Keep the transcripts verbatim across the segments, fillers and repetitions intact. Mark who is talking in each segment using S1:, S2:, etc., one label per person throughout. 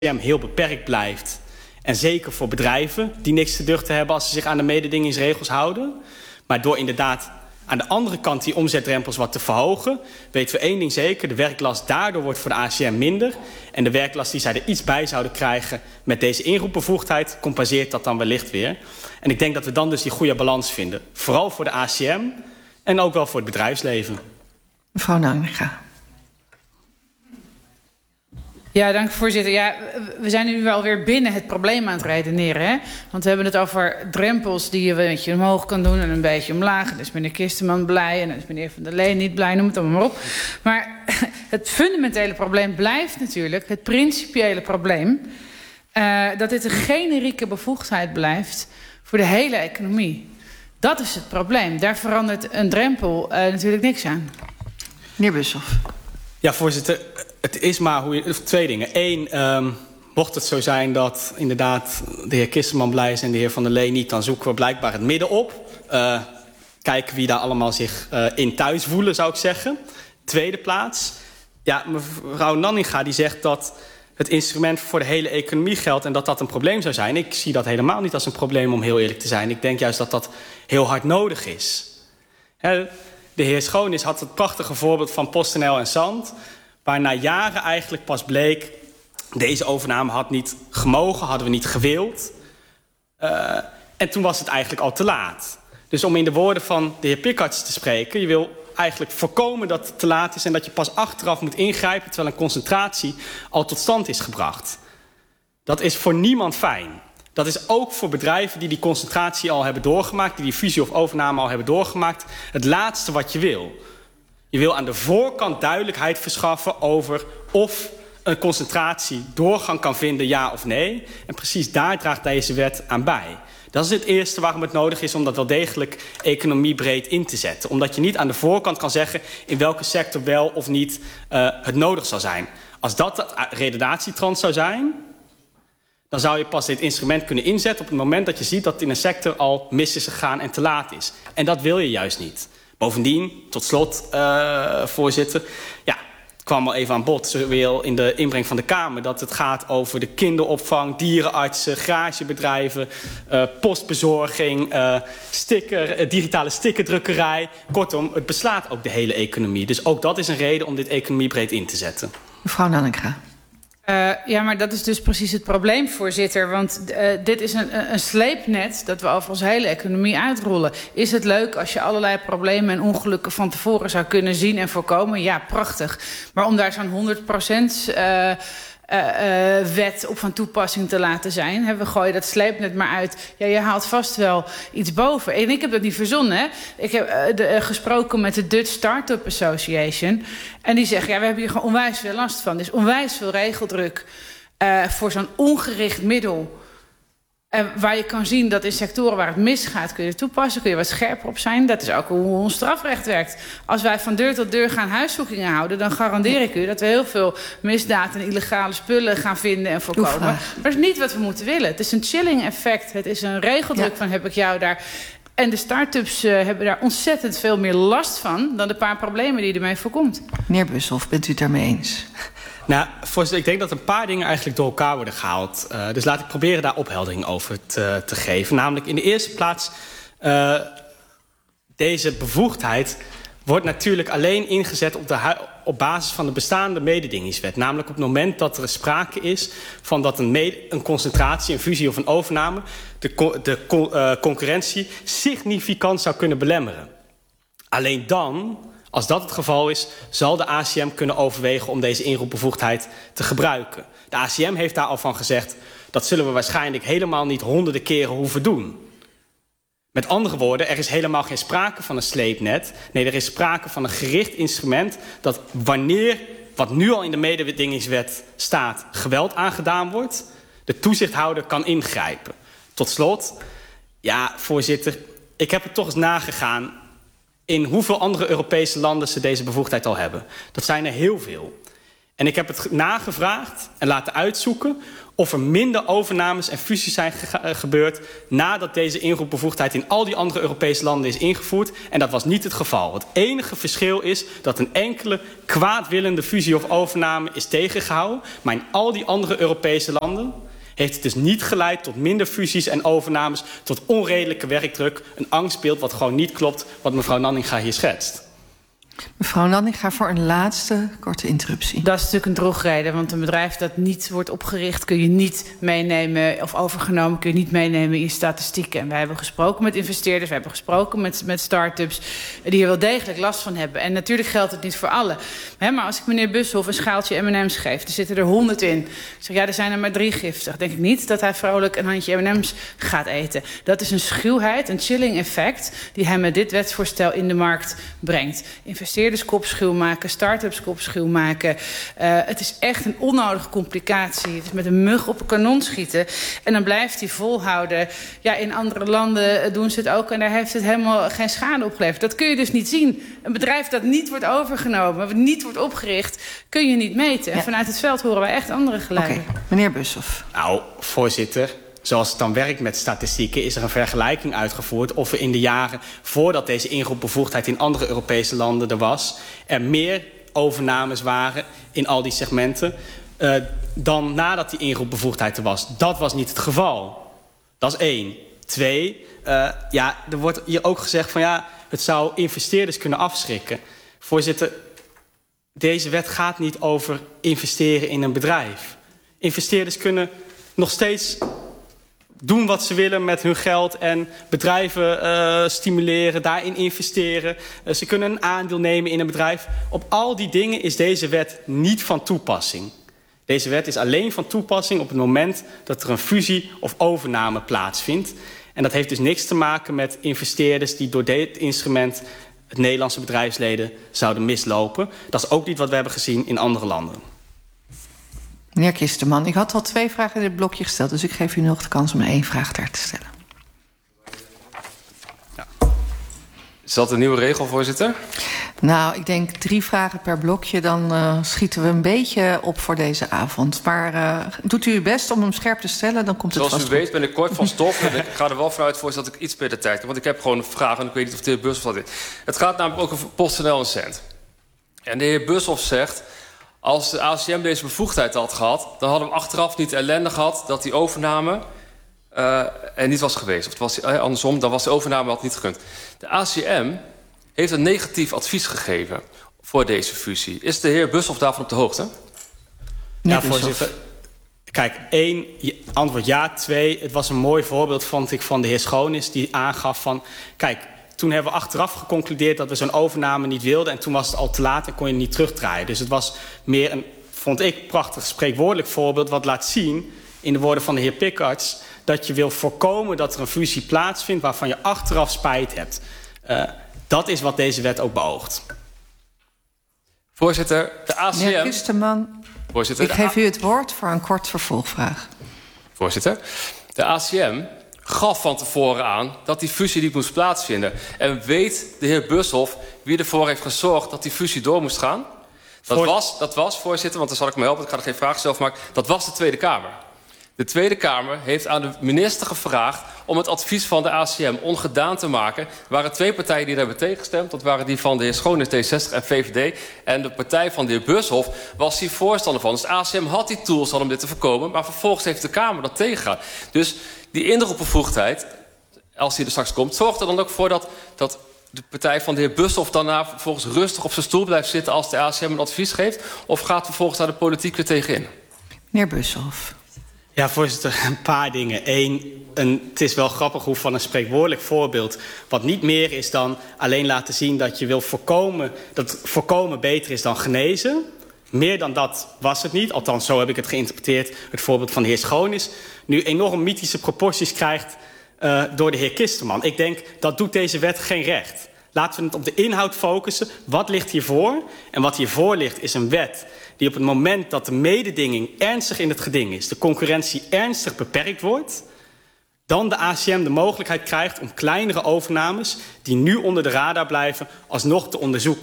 S1: M heel beperkt blijft. En zeker voor bedrijven die niks te duchten hebben als ze zich aan de mededingingsregels houden. Maar door inderdaad aan de andere kant die omzetdrempels wat te verhogen, weten we één ding zeker: de werklast daardoor wordt voor de A C M minder. En de werklast die zij er iets bij zouden krijgen met deze inroepbevoegdheid compenseert dat dan wellicht weer. En ik denk dat we dan dus die goede balans vinden. Vooral voor de A C M en ook wel voor het bedrijfsleven.
S2: Mevrouw Nanninga.
S3: Ja, dank voorzitter. Ja, we zijn nu wel weer binnen het probleem aan het redeneren. Hè? Want we hebben het over drempels die je een beetje omhoog kan doen en een beetje omlaag. En dan is meneer Kisterman blij en dan is meneer Van der Leen niet blij. Noem het allemaal maar op. Maar het fundamentele probleem blijft natuurlijk het principiële probleem. Uh, dat dit een generieke bevoegdheid blijft voor de hele economie. Dat is het probleem. Daar verandert een drempel uh, natuurlijk niks aan.
S2: Meneer Bushoff.
S1: Ja, voorzitter. Het is maar hoe je... Twee dingen. Eén, um, mocht het zo zijn dat inderdaad de heer Kisterman blij is en de heer Van der Leen niet, dan zoeken we blijkbaar het midden op. Uh, kijken wie daar allemaal zich uh, in thuis voelen, zou ik zeggen. Tweede plaats. Ja, mevrouw Nanninga die zegt dat het instrument voor de hele economie geldt en dat dat een probleem zou zijn. Ik zie dat helemaal niet als een probleem, om heel eerlijk te zijn. Ik denk juist dat dat heel hard nodig is. He, de heer Schoonis had het prachtige voorbeeld van PostNL en Zand, waar na jaren eigenlijk pas bleek, deze overname had niet gemogen, hadden we niet gewild. Uh, en toen was het eigenlijk al te laat. Dus om in de woorden van de heer Pikkerts te spreken, je wil eigenlijk voorkomen dat het te laat is en dat je pas achteraf moet ingrijpen terwijl een concentratie al tot stand is gebracht. Dat is voor niemand fijn. Dat is ook voor bedrijven die die concentratie al hebben doorgemaakt, die die fusie of overname al hebben doorgemaakt, het laatste wat je wil. Je wil aan de voorkant duidelijkheid verschaffen over of een concentratie doorgang kan vinden, ja of nee. En precies daar draagt deze wet aan bij. Dat is het eerste waarom het nodig is om dat wel degelijk economiebreed in te zetten. Omdat je niet aan de voorkant kan zeggen in welke sector wel of niet uh, het nodig zal zijn. Als dat het redenatietrans zou zijn, dan zou je pas dit instrument kunnen inzetten op het moment dat je ziet dat het in een sector al mis is gegaan en te laat is. En dat wil je juist niet. Bovendien, tot slot, uh, voorzitter, ja, het kwam al even aan bod, zowel in de inbreng van de Kamer, dat het gaat over de kinderopvang, dierenartsen, garagebedrijven, uh, postbezorging, uh, sticker, uh, digitale stickerdrukkerij. Kortom, het beslaat ook de hele economie. Dus ook dat is een reden om dit economiebreed in te zetten.
S2: Mevrouw Nanninga.
S3: Uh, ja, maar dat is dus precies het probleem, voorzitter. Want uh, dit is een, een sleepnet dat we over onze hele economie uitrollen. Is het leuk als je allerlei problemen en ongelukken van tevoren zou kunnen zien en voorkomen? Ja, prachtig. Maar om daar zo'n honderd procent uh, uh, uh, wet op van toepassing te laten zijn, hè, we gooien dat sleepnet maar uit. Ja, je haalt vast wel iets boven. En ik heb dat niet verzonnen. Hè. Ik heb uh, de, uh, gesproken met de Dutch Startup Association. En die zeggen, ja, we hebben hier gewoon onwijs veel last van. Er is onwijs veel regeldruk uh, voor zo'n ongericht middel. Uh, waar je kan zien dat in sectoren waar het misgaat kun je toepassen, kun je wat scherper op zijn. Dat is ook hoe ons strafrecht werkt. Als wij van deur tot deur gaan huiszoekingen houden, dan garandeer ik u dat we heel veel misdaad en illegale spullen gaan vinden en voorkomen. Maar dat is niet wat we moeten willen. Het is een chilling effect. Het is een regeldruk ja. van heb ik jou daar. En de start-ups uh, hebben daar ontzettend veel meer last van dan de paar problemen die ermee voorkomt.
S2: Meneer Bushoff, bent u het daarmee eens?
S1: Nou, voorzitter, ik denk dat een paar dingen eigenlijk door elkaar worden gehaald. Uh, dus laat ik proberen daar opheldering over te, te geven. Namelijk in de eerste plaats, uh, deze bevoegdheid wordt natuurlijk alleen ingezet op, de, op basis van de bestaande mededingingswet. Namelijk op het moment dat er sprake is van dat een, mede, een concentratie, een fusie of een overname de, de uh, concurrentie significant zou kunnen belemmeren. Alleen dan, als dat het geval is, zal de A C M kunnen overwegen om deze inroepbevoegdheid te gebruiken. De A C M heeft daar al van gezegd, dat zullen we waarschijnlijk helemaal niet honderden keren hoeven doen. Met andere woorden, er is helemaal geen sprake van een sleepnet. Nee, er is sprake van een gericht instrument dat wanneer, wat nu al in de mededingingswet staat, geweld aangedaan wordt, de toezichthouder kan ingrijpen. Tot slot, ja, voorzitter, ik heb het toch eens nagegaan in hoeveel andere Europese landen ze deze bevoegdheid al hebben. Dat zijn er heel veel. En ik heb het nagevraagd en laten uitzoeken of er minder overnames en fusies zijn ge- gebeurd nadat deze inroepbevoegdheid in al die andere Europese landen is ingevoerd. En dat was niet het geval. Het enige verschil is dat een enkele kwaadwillende fusie of overname is tegengehouden. Maar in al die andere Europese landen heeft het dus niet geleid tot minder fusies en overnames, tot onredelijke werkdruk. Een angstbeeld wat gewoon niet klopt, wat mevrouw Nanninga hier schetst.
S2: Mevrouw Nanninga, voor een laatste korte interruptie.
S3: Dat is natuurlijk een drogreden, want een bedrijf dat niet wordt opgericht kun je niet meenemen, of overgenomen kun je niet meenemen in statistieken. En wij hebben gesproken met investeerders, we hebben gesproken met, met start-ups die er wel degelijk last van hebben. En natuurlijk geldt het niet voor allen. Maar als ik meneer Bushoff een schaaltje M en M's geef, er zitten er honderd in. Ik zeg, ja, er zijn er maar drie giftig. Denk ik niet dat hij vrolijk een handje M en M's gaat eten. Dat is een schuwheid, een chilling effect die hij met dit wetsvoorstel in de markt brengt. Investeerders kopschuw maken, start-ups kopschuw maken. Uh, het is echt een onnodige complicatie. Het is met een mug op een kanon schieten. En dan blijft hij volhouden. Ja, in andere landen doen ze het ook en daar heeft het helemaal geen schade opgeleverd. Dat kun je dus niet zien. Een bedrijf dat niet wordt overgenomen, wat niet wordt opgericht, kun je niet meten. En ja. Vanuit het veld horen wij echt andere geluiden.
S2: Oké, okay. Meneer Bushoff.
S1: Nou, voorzitter, zoals het dan werkt met statistieken, is er een vergelijking uitgevoerd of er in de jaren voordat deze inroepbevoegdheid in andere Europese landen er was, er meer overnames waren in al die segmenten uh, dan nadat die inroepbevoegdheid er was. Dat was niet het geval. Dat is één. Twee, uh, ja, er wordt hier ook gezegd van ja, het zou investeerders kunnen afschrikken. Voorzitter, deze wet gaat niet over investeren in een bedrijf. Investeerders kunnen nog steeds doen wat ze willen met hun geld en bedrijven uh, stimuleren, daarin investeren. Uh, ze kunnen een aandeel nemen in een bedrijf. Op al die dingen is deze wet niet van toepassing. Deze wet is alleen van toepassing op het moment dat er een fusie of overname plaatsvindt. En dat heeft dus niks te maken met investeerders die door dit instrument het Nederlandse bedrijfsleden zouden mislopen. Dat is ook niet wat we hebben gezien in andere landen.
S2: Meneer Kisterman, ik had al twee vragen in dit blokje gesteld, dus ik geef u nog de kans om één vraag daar te stellen.
S4: Ja. Is dat een nieuwe regel, voorzitter?
S2: Nou, ik denk drie vragen per blokje, dan uh, schieten we een beetje op voor deze avond. Maar uh, doet u uw best om hem scherp te stellen, dan komt het
S4: Zoals
S2: vast
S4: u weet
S2: goed.
S4: ben ik kort van stof en ik ga er wel vanuit voor dat ik iets meer de tijd heb. Want ik heb gewoon een vraag en ik weet niet of de heer Bushoff dat is. Het gaat namelijk ook over PostNL en Cent. En de heer Bushoff zegt, als de A C M deze bevoegdheid had gehad, dan hadden we achteraf niet de ellende gehad dat die overname uh, er niet was geweest. Of het was uh, andersom, dan was de overname had niet gekund. De A C M heeft een negatief advies gegeven voor deze fusie. Is de heer Bushoff daarvan op de hoogte?
S1: Nee, ja, voorzitter. Kijk, één, antwoord ja. Twee, het was een mooi voorbeeld, vond ik, van de heer Schoonis, die aangaf van, kijk, toen hebben we achteraf geconcludeerd dat we zo'n overname niet wilden en toen was het al te laat en kon je het niet terugdraaien. Dus het was meer een, vond ik, prachtig spreekwoordelijk voorbeeld wat laat zien, in de woorden van de heer Pickards, dat je wil voorkomen dat er een fusie plaatsvindt waarvan je achteraf spijt hebt. Uh, dat is wat deze wet ook beoogt.
S4: Voorzitter, de A C M...
S2: Meneer Kisterman,
S4: Voorzitter,
S2: ik geef u het woord voor een kort vervolgvraag.
S4: Voorzitter, de A C M gaf van tevoren aan dat die fusie niet moest plaatsvinden. En weet de heer Bushoff wie ervoor heeft gezorgd dat die fusie door moest gaan? Dat, Voor... was, dat was, voorzitter, want dan zal ik me helpen, ik ga er geen vraag zelf maken. Dat was de Tweede Kamer. De Tweede Kamer heeft aan de minister gevraagd om het advies van de A C M ongedaan te maken. Er waren twee partijen die daar hebben tegengestemd. Dat waren die van de heer Schoonis, D zestig en V V D. En de partij van de heer Bushoff was hier voorstander van. Dus de A C M had die tools om dit te voorkomen. Maar vervolgens heeft de Kamer dat tegengegaan. Dus die inroepbevoegdheid, als die er straks komt, zorgt er dan ook voor dat, dat de partij van de heer Bushoff daarna vervolgens rustig op zijn stoel blijft zitten als de A C M een advies geeft? Of gaat vervolgens daar de politiek weer tegenin?
S2: Meneer Bushoff.
S1: Ja, voorzitter, een paar dingen. Eén, een, het is wel grappig hoe van een spreekwoordelijk voorbeeld, wat niet meer is dan alleen laten zien dat je wil voorkomen, dat voorkomen beter is dan genezen. Meer dan dat was het niet, althans zo heb ik het geïnterpreteerd, het voorbeeld van de heer Schoonis, nu enorm mythische proporties krijgt uh, door de heer Kisterman. Ik denk, dat doet deze wet geen recht. Laten we het op de inhoud focussen. Wat ligt hiervoor? En wat hiervoor ligt is een wet die op het moment dat de mededinging ernstig in het geding is, de concurrentie ernstig beperkt wordt, dan de A C M de mogelijkheid krijgt om kleinere overnames die nu onder de radar blijven alsnog te onderzoeken.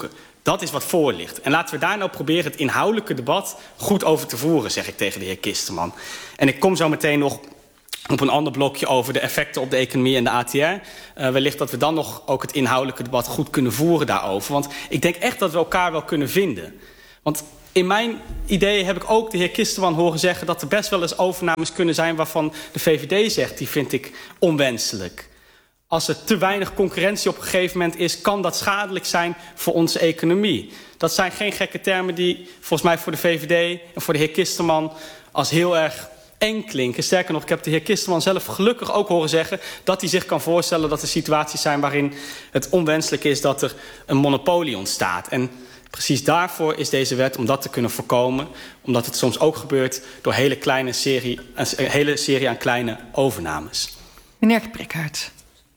S1: Dat is wat voor ligt. En laten we daar nou proberen het inhoudelijke debat goed over te voeren, zeg ik tegen de heer Kisterman. En ik kom zo meteen nog op een ander blokje over de effecten op de economie en de A T R. Uh, wellicht dat we dan nog ook het inhoudelijke debat goed kunnen voeren daarover. Want ik denk echt dat we elkaar wel kunnen vinden. Want in mijn idee heb ik ook de heer Kisterman horen zeggen dat er best wel eens overnames kunnen zijn waarvan de V V D zegt, die vind ik onwenselijk. Als er te weinig concurrentie op een gegeven moment is, kan dat schadelijk zijn voor onze economie. Dat zijn geen gekke termen die volgens mij voor de V V D en voor de heer Kisterman als heel erg eng klinken. Sterker nog, ik heb de heer Kisterman zelf gelukkig ook horen zeggen dat hij zich kan voorstellen dat er situaties zijn waarin het onwenselijk is dat er een monopolie ontstaat. En precies daarvoor is deze wet, om dat te kunnen voorkomen, omdat het soms ook gebeurt door hele kleine serie, een hele serie aan kleine overnames.
S2: Meneer Prikkaert.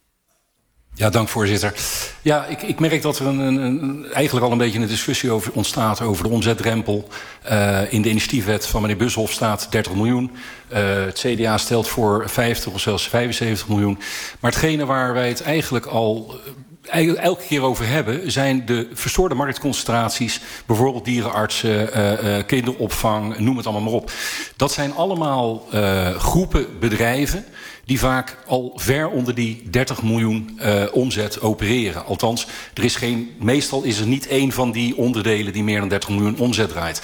S5: Ja, dank voorzitter. Ja, ik, ik merk dat er een, een, eigenlijk al een beetje een discussie over ontstaat over de omzetdrempel. Uh, in de initiatiefwet van meneer Bushoff staat dertig miljoen. Uh, het C D A stelt voor vijftig of zelfs vijfenzeventig miljoen. Maar hetgene waar wij het eigenlijk al uh, elke keer over hebben, zijn de verstoorde marktconcentraties. Bijvoorbeeld dierenartsen, uh, uh, kinderopvang, noem het allemaal maar op. Dat zijn allemaal uh, groepen bedrijven die vaak al ver onder die dertig miljoen uh, omzet opereren. Althans, er is geen, meestal is er niet één van die onderdelen die meer dan dertig miljoen omzet draait.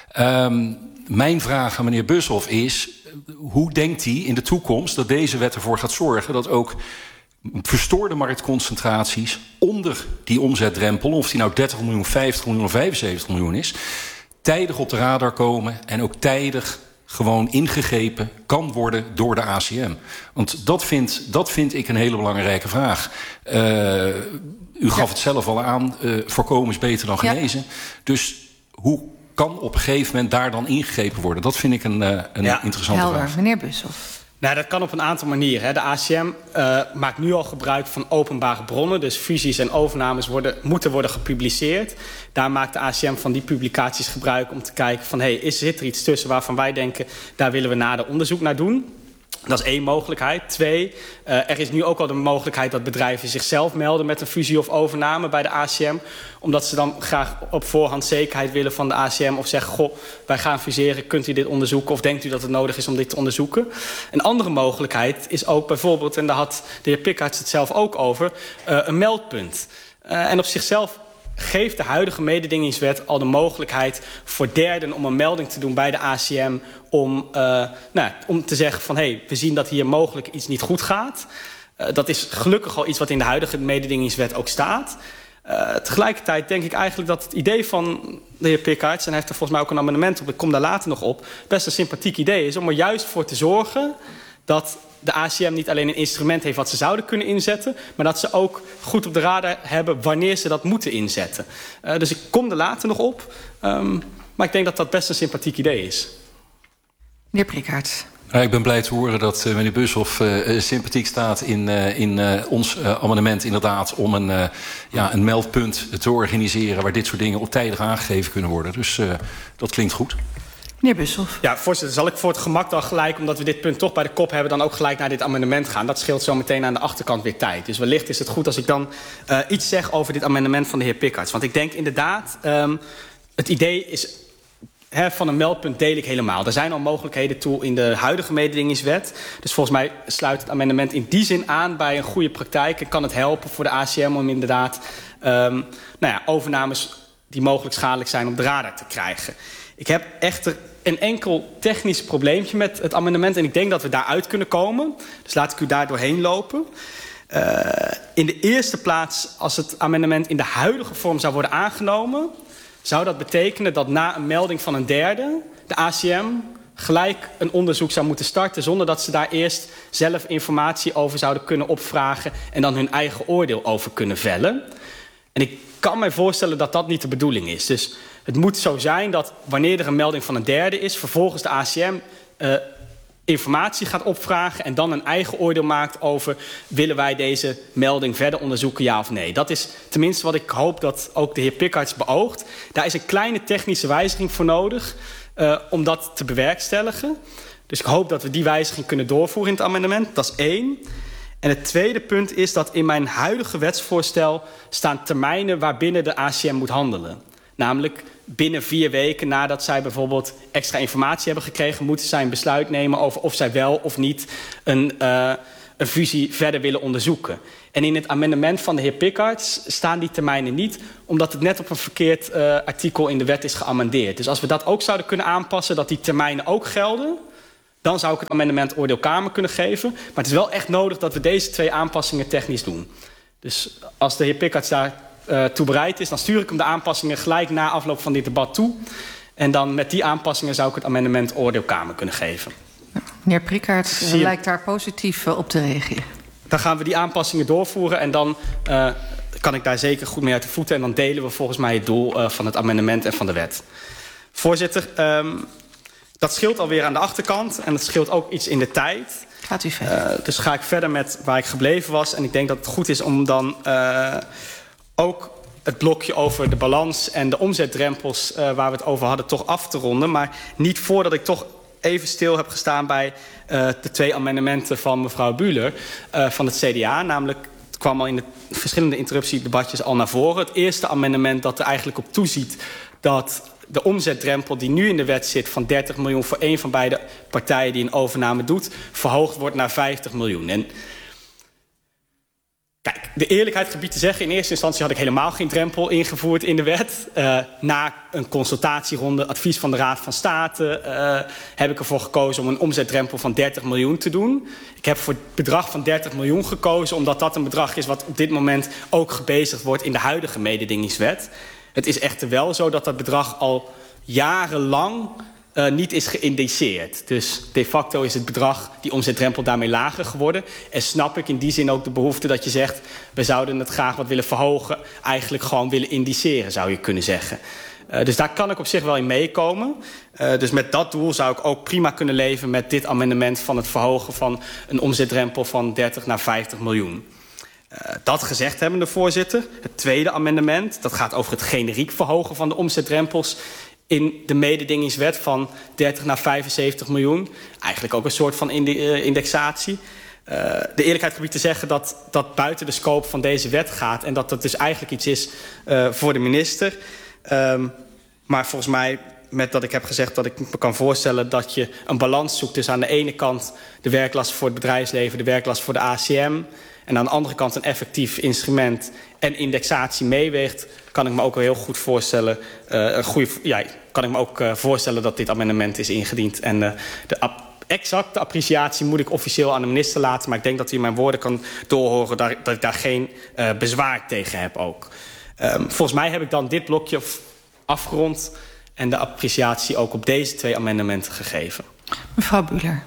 S5: Um, mijn vraag aan meneer Bushoff is, hoe denkt hij in de toekomst dat deze wet ervoor gaat zorgen dat ook verstoorde marktconcentraties onder die omzetdrempel, of die nou dertig miljoen, vijftig miljoen of vijfenzeventig miljoen is, tijdig op de radar komen en ook tijdig gewoon ingegrepen kan worden door de A C M? Want dat vind, dat vind ik een hele belangrijke vraag. Uh, u gaf ja. het zelf al aan, uh, voorkomen is beter dan genezen. Ja. Dus hoe kan op een gegeven moment daar dan ingegrepen worden? Dat vind ik een, uh, een ja. interessante
S2: Helder.
S5: vraag.
S2: Meneer Bushoff.
S1: Nou, dat kan op een aantal manieren. Hè. De A C M uh, maakt nu al gebruik van openbare bronnen. Dus fusies en overnames worden, moeten worden gepubliceerd. Daar maakt de A C M van die publicaties gebruik om te kijken van, hey, is, zit er iets tussen waarvan wij denken, daar willen we nader onderzoek naar doen. Dat is één mogelijkheid. Twee, uh, er is nu ook al de mogelijkheid dat bedrijven zichzelf melden met een fusie of overname bij de A C M. Omdat ze dan graag op voorhand zekerheid willen van de A C M. Of zeggen, goh, wij gaan fuseren, kunt u dit onderzoeken? Of denkt u dat het nodig is om dit te onderzoeken? Een andere mogelijkheid is ook bijvoorbeeld, en daar had de heer Pikkaerts het zelf ook over, uh, een meldpunt. Uh, en op zichzelf geeft de huidige mededingingswet al de mogelijkheid voor derden om een melding te doen bij de A C M om, uh, nou, om te zeggen van, hé, hey, we zien dat hier mogelijk iets niet goed gaat. Uh, dat is gelukkig al iets wat in de huidige mededingingswet ook staat. Uh, tegelijkertijd denk ik eigenlijk dat het idee van de heer Pikkaerts, en hij heeft er volgens mij ook een amendement op, ik kom daar later nog op, best een sympathiek idee is om er juist voor te zorgen dat de A C M niet alleen een instrument heeft wat ze zouden kunnen inzetten, maar dat ze ook goed op de radar hebben wanneer ze dat moeten inzetten. Uh, dus ik kom er later nog op, um, maar ik denk dat dat best een sympathiek idee is.
S2: Meneer Prikkaerts.
S5: Nou, ik ben blij te horen dat uh, meneer Bushoff uh, sympathiek staat in, uh, in uh, ons uh, amendement inderdaad om een, uh, ja, een meldpunt te organiseren waar dit soort dingen op tijdig aangegeven kunnen worden. Dus uh, dat klinkt goed.
S2: Meneer Bushoff.
S1: Ja, voorzitter, zal ik voor het gemak dan gelijk, omdat we dit punt toch bij de kop hebben, dan ook gelijk naar dit amendement gaan. Dat scheelt zo meteen aan de achterkant weer tijd. Dus wellicht is het goed als ik dan uh, iets zeg over dit amendement van de heer Pikkaerts. Want ik denk inderdaad, um, het idee is, he, van een meldpunt deel ik helemaal. Er zijn al mogelijkheden toe in de huidige mededingingswet. Dus volgens mij sluit het amendement in die zin aan bij een goede praktijk en kan het helpen voor de A C M om inderdaad um, nou ja, overnames die mogelijk schadelijk zijn op de radar te krijgen. Ik heb echter een enkel technisch probleempje met het amendement en ik denk dat we daaruit kunnen komen. Dus laat ik u daar doorheen lopen. Uh, in de eerste plaats, als het amendement in de huidige vorm zou worden aangenomen, zou dat betekenen dat na een melding van een derde de A C M gelijk een onderzoek zou moeten starten zonder dat ze daar eerst zelf informatie over zouden kunnen opvragen en dan hun eigen oordeel over kunnen vellen. En ik kan mij voorstellen dat dat niet de bedoeling is. Dus het moet zo zijn dat wanneer er een melding van een derde is, vervolgens de A C M uh, informatie gaat opvragen en dan een eigen oordeel maakt over willen wij deze melding verder onderzoeken, ja of nee. Dat is tenminste wat ik hoop dat ook de heer Pikkaerts beoogt. Daar is een kleine technische wijziging voor nodig uh, om dat te bewerkstelligen. Dus ik hoop dat we die wijziging kunnen doorvoeren in het amendement. Dat is één. En het tweede punt is dat in mijn huidige wetsvoorstel staan termijnen waarbinnen de A C M moet handelen. Namelijk binnen vier weken nadat zij bijvoorbeeld extra informatie hebben gekregen, moeten zij een besluit nemen over of zij wel of niet een, uh, een fusie verder willen onderzoeken. En in het amendement van de heer Pickards staan die termijnen niet, omdat het net op een verkeerd uh, artikel in de wet is geamendeerd. Dus als we dat ook zouden kunnen aanpassen, dat die termijnen ook gelden, dan zou ik het amendement oordeelkamer kunnen geven. Maar het is wel echt nodig dat we deze twee aanpassingen technisch doen. Dus als de heer Pickards daar uh, toe bereid is, dan stuur ik hem de aanpassingen gelijk na afloop van dit debat toe. En dan met die aanpassingen zou ik het amendement oordeelkamer kunnen geven.
S2: Meneer Pickards uh, lijkt daar positief uh, op te reageren.
S1: Dan gaan we die aanpassingen doorvoeren en dan uh, kan ik daar zeker goed mee uit de voeten. En dan delen we volgens mij het doel uh, van het amendement en van de wet. Voorzitter, um, dat scheelt alweer aan de achterkant en dat scheelt ook iets in de tijd.
S2: Gaat u verder.
S1: Uh, dus ga ik verder met waar ik gebleven was. En ik denk dat het goed is om dan uh, ook het blokje over de balans en de omzetdrempels uh, waar we het over hadden toch af te ronden. Maar niet voordat ik toch even stil heb gestaan bij uh, de twee amendementen van mevrouw Bühler uh, van het C D A. Namelijk, het kwam al in de verschillende interruptiedebatjes al naar voren. Het eerste amendement dat er eigenlijk op toeziet dat de omzetdrempel die nu in de wet zit van dertig miljoen voor één van beide partijen die een overname doet, verhoogd wordt naar vijftig miljoen. En kijk, de eerlijkheid gebied te zeggen, in eerste instantie had ik helemaal geen drempel ingevoerd in de wet. Uh, na een consultatieronde, advies van de Raad van State, uh, heb ik ervoor gekozen om een omzetdrempel van dertig miljoen te doen. Ik heb voor het bedrag van dertig miljoen gekozen, omdat dat een bedrag is wat op dit moment ook gebezigd wordt in de huidige mededingingswet. Het is echter wel zo dat dat bedrag al jarenlang uh, niet is geïndiceerd. Dus de facto is het bedrag, die omzetdrempel, daarmee lager geworden. En snap ik in die zin ook de behoefte dat je zegt, we zouden het graag wat willen verhogen, eigenlijk gewoon willen indiceren, zou je kunnen zeggen. Uh, dus daar kan ik op zich wel in meekomen. Uh, dus met dat doel zou ik ook prima kunnen leven met dit amendement van het verhogen van een omzetdrempel van dertig naar vijftig miljoen. Uh, dat gezegd hebbende, voorzitter, het tweede amendement, dat gaat over het generiek verhogen van de omzetdrempels in de mededingingswet van dertig naar vijfenzeventig miljoen. Eigenlijk ook een soort van indexatie. Uh, de eerlijkheid gebied te zeggen dat dat buiten de scope van deze wet gaat en dat dat dus eigenlijk iets is uh, voor de minister. Um, maar volgens mij, met dat ik heb gezegd dat ik me kan voorstellen dat je een balans zoekt tussen aan de ene kant de werklast voor het bedrijfsleven, de werklast voor de A C M, en aan de andere kant een effectief instrument en indexatie meeweegt, kan ik me ook wel heel goed voorstellen, uh, een goede, ja, kan ik me ook uh, voorstellen dat dit amendement is ingediend. En uh, de ap exacte appreciatie moet ik officieel aan de minister laten, maar ik denk dat hij mijn woorden kan doorhoren dat, dat ik daar geen uh, bezwaar tegen heb ook. Um, volgens mij heb ik dan dit blokje afgerond en de appreciatie ook op deze twee amendementen gegeven.
S2: Mevrouw Bühler.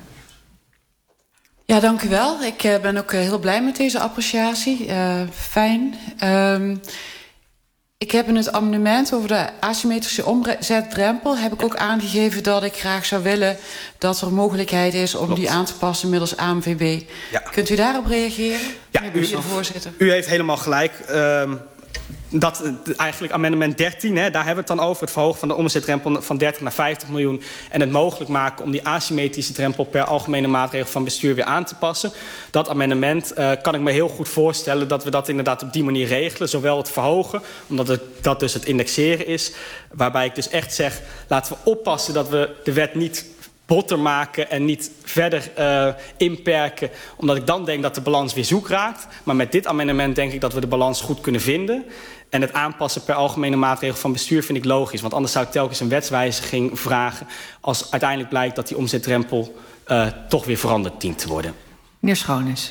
S6: Ja, dank u wel. Ik uh, ben ook uh, heel blij met deze appreciatie. Uh, fijn. Um, ik heb in het amendement over de asymmetrische omzetdrempel heb ik ook aangegeven dat ik graag zou willen dat er mogelijkheid is om Klopt. die aan te passen middels A M V B. Ja. Kunt u daarop reageren?
S1: Ja, u,
S6: voorzitter.
S1: U heeft helemaal gelijk. Um, Dat eigenlijk amendement dertien, hè, daar hebben we het dan over. Het verhogen van de omzetdrempel van dertig naar vijftig miljoen. En het mogelijk maken om die asymmetrische drempel per algemene maatregel van bestuur weer aan te passen. Dat amendement uh, kan ik me heel goed voorstellen dat we dat inderdaad op die manier regelen. Zowel het verhogen, omdat het, dat dus het indexeren is. Waarbij ik dus echt zeg, laten we oppassen dat we de wet niet botter maken en niet verder uh, inperken, omdat ik dan denk dat de balans weer zoek raakt. Maar met dit amendement denk ik dat we de balans goed kunnen vinden. En het aanpassen per algemene maatregel van bestuur vind ik logisch. Want anders zou ik telkens een wetswijziging vragen als uiteindelijk blijkt dat die omzetdrempel uh, toch weer veranderd dient te worden.
S2: Meneer Schoonis.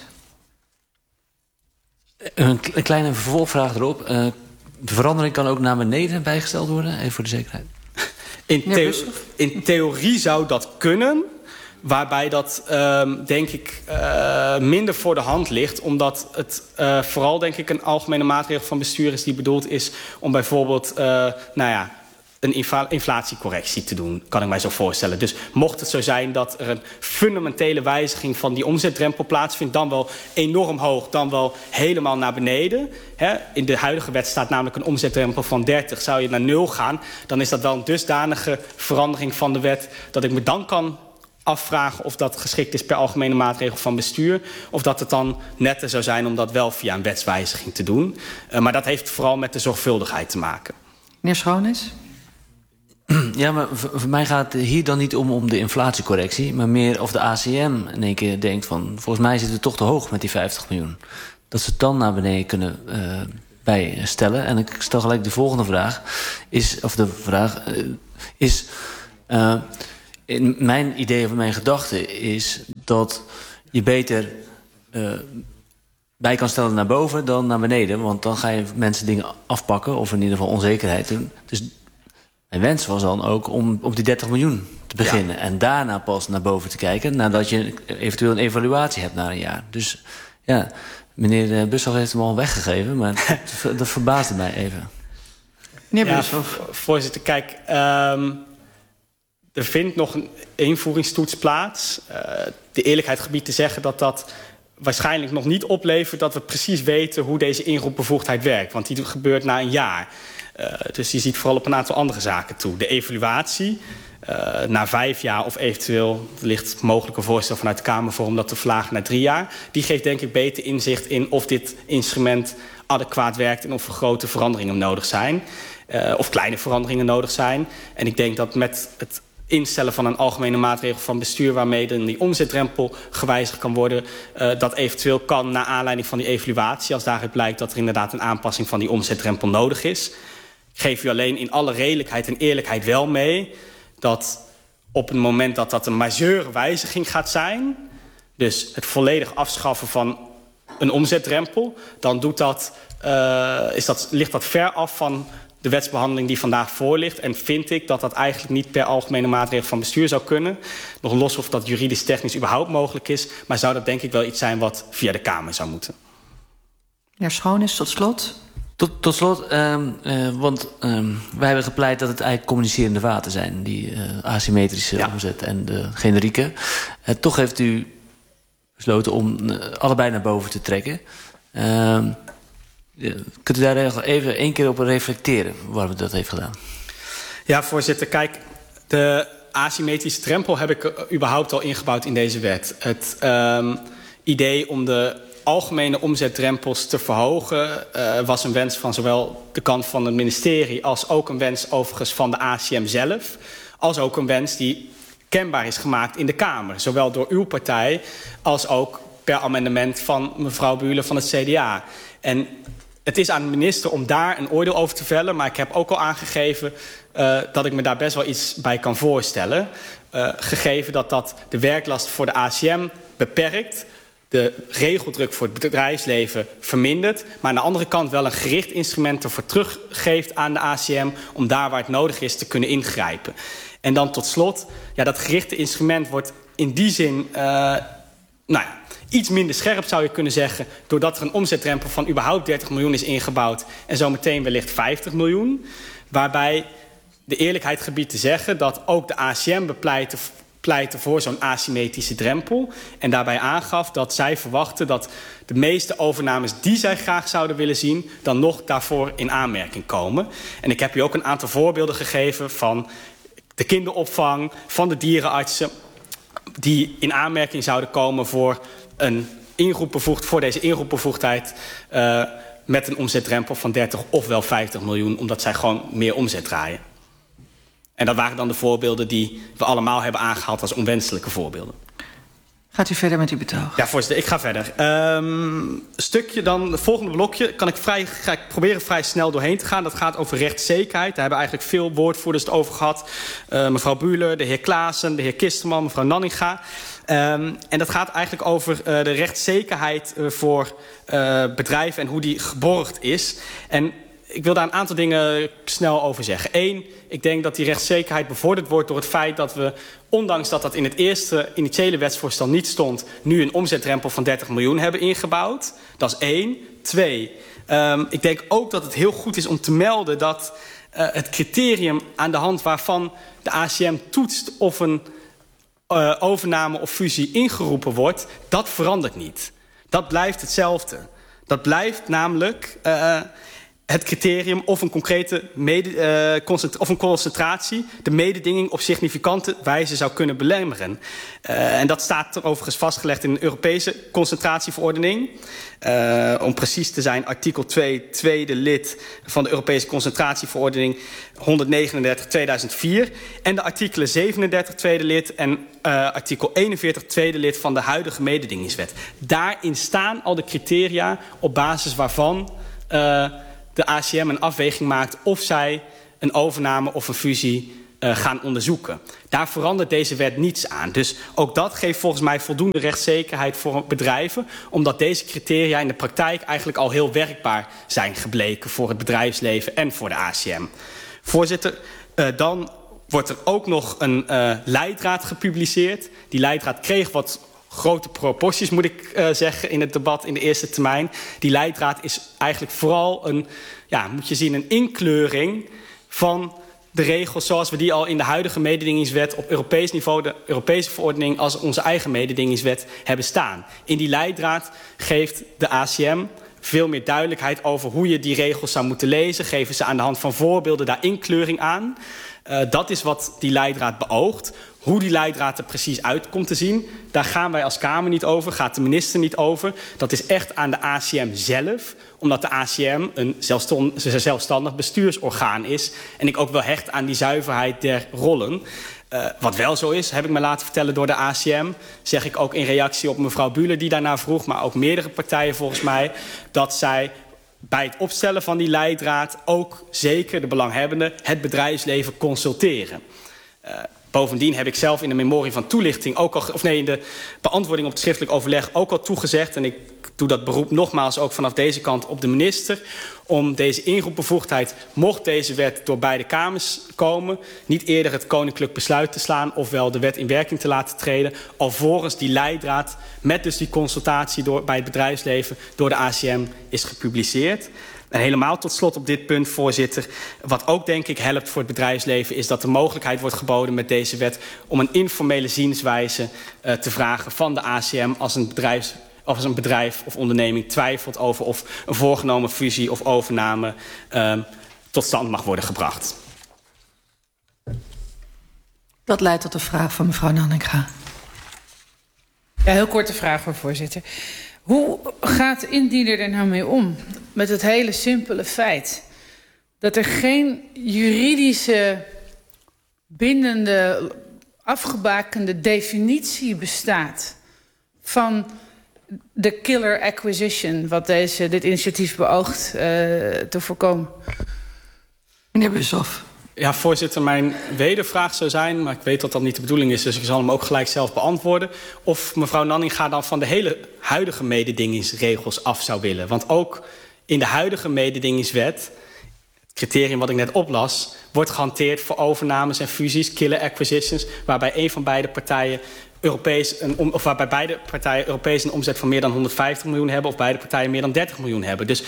S7: Een, een kleine vervolgvraag erop. Uh, de verandering kan ook naar beneden bijgesteld worden, even voor de zekerheid.
S1: In, theo in theorie zou dat kunnen, waarbij dat um, denk ik uh, minder voor de hand ligt, omdat het uh, vooral denk ik een algemene maatregel van bestuur is die bedoeld is om bijvoorbeeld uh, nou ja, een infla inflatiecorrectie te doen, kan ik mij zo voorstellen. Dus mocht het zo zijn dat er een fundamentele wijziging van die omzetdrempel plaatsvindt, dan wel enorm hoog, dan wel helemaal naar beneden. Hè? In de huidige wet staat namelijk een omzetdrempel van dertig. Zou je naar nul gaan, dan is dat wel een dusdanige verandering van de wet dat ik me dan kan afvragen of dat geschikt is per algemene maatregel van bestuur, of dat het dan netter zou zijn om dat wel via een wetswijziging te doen. Uh, maar dat heeft vooral met de zorgvuldigheid te maken.
S2: Meneer Schoonis?
S7: Ja, maar voor mij gaat het hier dan niet om, om de inflatiecorrectie, maar meer of de A C M in één keer denkt van, volgens mij zitten we toch te hoog met die vijftig miljoen. Dat ze het dan naar beneden kunnen uh, bijstellen. En ik stel gelijk de volgende vraag. Is, of de vraag uh, is... Uh, in mijn idee of mijn gedachte is dat je beter uh, bij kan stellen naar boven dan naar beneden. Want dan ga je mensen dingen afpakken, of in ieder geval onzekerheid. Dus mijn wens was dan ook om op die dertig miljoen te beginnen. Ja. En daarna pas naar boven te kijken, nadat je eventueel een evaluatie hebt na een jaar. Dus ja, meneer Bussel heeft hem al weggegeven, maar dat, dat verbaasde mij even.
S2: Meneer
S1: ja,
S2: Bussel.
S1: Voorzitter, kijk, um, er vindt nog een invoeringstoets plaats. Uh, de eerlijkheid gebied te zeggen dat dat waarschijnlijk nog niet oplevert dat we precies weten hoe deze inroepbevoegdheid werkt. Want die gebeurt na een jaar. Uh, dus je ziet vooral op een aantal andere zaken toe. De evaluatie, uh, na vijf jaar of eventueel, er ligt mogelijk een voorstel vanuit de Kamer voor om dat te verlagen naar drie jaar. Die geeft denk ik beter inzicht in of dit instrument adequaat werkt en of er grote veranderingen nodig zijn. Uh, of kleine veranderingen nodig zijn. En ik denk dat met het instellen van een algemene maatregel van bestuur waarmee dan die omzetdrempel gewijzigd kan worden, uh, dat eventueel kan naar aanleiding van die evaluatie, als daaruit blijkt dat er inderdaad een aanpassing van die omzetdrempel nodig is. Ik geef u alleen in alle redelijkheid en eerlijkheid wel mee dat op het moment dat dat een majeure wijziging gaat zijn, dus het volledig afschaffen van een omzetdrempel, dan doet dat, uh, is dat, ligt dat ver af van de wetsbehandeling die vandaag voor ligt. En vind ik dat dat eigenlijk niet per algemene maatregel van bestuur zou kunnen. Nog los of dat juridisch technisch überhaupt mogelijk is. Maar zou dat denk ik wel iets zijn wat via de Kamer zou moeten.
S2: Meneer Schoonis, tot slot.
S7: Tot, tot slot, um, uh, want um, wij hebben gepleit dat het eigenlijk communicerende vaten zijn. Die uh, asymmetrische ja. omzet en de generieke. Uh, toch heeft u besloten om uh, allebei naar boven te trekken. Uh, kunt u daar even één keer op reflecteren waarom u dat heeft gedaan?
S1: Ja, voorzitter. Kijk, de asymmetrische drempel heb ik uh, überhaupt al ingebouwd in deze wet. Het um, idee om de algemene omzetdrempels te verhogen uh, was een wens van zowel de kant van het ministerie als ook een wens overigens van de A C M zelf, als ook een wens die kenbaar is gemaakt in de Kamer. Zowel door uw partij als ook per amendement van mevrouw Buurle van het C D A. En het is aan de minister om daar een oordeel over te vellen, maar ik heb ook al aangegeven uh, dat ik me daar best wel iets bij kan voorstellen. Uh, gegeven dat dat de werklast voor de A C M beperkt, de regeldruk voor het bedrijfsleven vermindert, maar aan de andere kant wel een gericht instrument ervoor teruggeeft aan de A C M om daar waar het nodig is te kunnen ingrijpen. En dan tot slot, ja, dat gerichte instrument wordt in die zin uh, nou ja, iets minder scherp, zou je kunnen zeggen, doordat er een omzetdrempel van überhaupt dertig miljoen is ingebouwd en zometeen wellicht vijftig miljoen. Waarbij de eerlijkheid gebiedt te zeggen dat ook de A C M bepleitte pleitte voor zo'n asymmetrische drempel. En daarbij aangaf dat zij verwachten dat de meeste overnames die zij graag zouden willen zien dan nog daarvoor in aanmerking komen. En ik heb u ook een aantal voorbeelden gegeven van de kinderopvang, van de dierenartsen, die in aanmerking zouden komen voor een inroepbevoegd, voor deze inroepbevoegdheid uh, met een omzetdrempel van dertig of wel vijftig miljoen, omdat zij gewoon meer omzet draaien. En dat waren dan de voorbeelden die we allemaal hebben aangehaald als onwenselijke voorbeelden.
S2: Gaat u verder met uw betoog?
S1: Ja, voorzitter, ik ga verder. Um, stukje dan, het volgende blokje, kan ik, vrij, ga ik proberen vrij snel doorheen te gaan. Dat gaat over rechtszekerheid. Daar hebben eigenlijk veel woordvoerders het over gehad. Uh, mevrouw Buurle, de heer Klaassen, de heer Kisterman, mevrouw Nanninga. Um, en dat gaat eigenlijk over uh, de rechtszekerheid uh, voor uh, bedrijven en hoe die geborgd is. En ik wil daar een aantal dingen snel over zeggen. Eén, ik denk dat die rechtszekerheid bevorderd wordt door het feit dat we, ondanks dat dat in het eerste initiële wetsvoorstel niet stond, nu een omzetdrempel van dertig miljoen hebben ingebouwd. Dat is één. Twee, um, ik denk ook dat het heel goed is om te melden dat uh, het criterium aan de hand waarvan de A C M toetst of een uh, overname of fusie ingeroepen wordt, dat verandert niet. Dat blijft hetzelfde. Dat blijft namelijk Uh, het criterium of een concrete mede, uh, concentra- of een concentratie de mededinging op significante wijze zou kunnen belemmeren. Uh, en dat staat er overigens vastgelegd in een Europese concentratieverordening. Uh, om precies te zijn, artikel twee, tweede lid van de Europese concentratieverordening honderdnegenendertig tweeduizend vier. En de artikelen zevenendertig tweede lid en uh, artikel eenenveertig tweede lid van de huidige mededingingswet. Daarin staan al de criteria op basis waarvan uh, de A C M een afweging maakt of zij een overname of een fusie uh, gaan onderzoeken. Daar verandert deze wet niets aan. Dus ook dat geeft volgens mij voldoende rechtszekerheid voor bedrijven, omdat deze criteria in de praktijk eigenlijk al heel werkbaar zijn gebleken voor het bedrijfsleven en voor de A C M. Voorzitter, uh, dan wordt er ook nog een uh, leidraad gepubliceerd. Die leidraad kreeg wat grote proporties, moet ik uh, zeggen, in het debat in de eerste termijn. Die leidraad is eigenlijk vooral een, ja, moet je zien, een inkleuring van de regels zoals we die al in de huidige mededingingswet op Europees niveau, de Europese verordening als onze eigen mededingingswet hebben staan. In die leidraad geeft de A C M veel meer duidelijkheid over hoe je die regels zou moeten lezen. Geven ze aan de hand van voorbeelden daar inkleuring aan. Uh, dat is wat die leidraad beoogt. Hoe die leidraad er precies uit komt te zien, daar gaan wij als Kamer niet over, gaat de minister niet over. Dat is echt aan de A C M zelf, omdat de A C M een zelfstandig bestuursorgaan is. En ik ook wel hecht aan die zuiverheid der rollen. Uh, wat wel zo is, heb ik me laten vertellen door de A C M, zeg ik ook in reactie op mevrouw Bühler die daarna vroeg, maar ook meerdere partijen volgens mij, dat zij bij het opstellen van die leidraad ook zeker de belanghebbenden, het bedrijfsleven consulteren. Uh, Bovendien heb ik zelf in de memorie van toelichting ook al, of nee, in de beantwoording op het schriftelijk overleg ook al toegezegd, en ik doe dat beroep nogmaals ook vanaf deze kant op de minister, om deze inroepbevoegdheid, mocht deze wet door beide kamers komen, niet eerder het koninklijk besluit te slaan, ofwel de wet in werking te laten treden, alvorens die leidraad met dus die consultatie door, bij het bedrijfsleven door de A C M is gepubliceerd. En helemaal tot slot op dit punt, voorzitter, wat ook denk ik helpt voor het bedrijfsleven, is dat de mogelijkheid wordt geboden met deze wet om een informele zienswijze uh, te vragen van de A C M als een bedrijfs of als een bedrijf of onderneming twijfelt over of een voorgenomen fusie of overname uh, tot stand mag worden gebracht.
S2: Dat leidt tot de vraag van mevrouw Nanninga.
S3: Ja, heel korte vraag hoor, voorzitter. Hoe gaat de indiener er nou mee om met het hele simpele feit dat er geen juridische bindende afgebakende definitie bestaat van de killer acquisition, wat deze, dit initiatief beoogt uh, te voorkomen?
S2: Meneer Bushoff.
S1: Ja, voorzitter, mijn wedervraag zou zijn, maar ik weet dat dat niet de bedoeling is, dus ik zal hem ook gelijk zelf beantwoorden, of mevrouw Nanninga dan van de hele huidige mededingingsregels af zou willen. Want ook in de huidige mededingingswet, het criterium wat ik net oplas, wordt gehanteerd voor overnames en fusies, killer acquisitions, waarbij een van beide partijen Europees een, of waarbij beide partijen Europees een omzet van meer dan honderdvijftig miljoen hebben, of beide partijen meer dan dertig miljoen hebben. Dus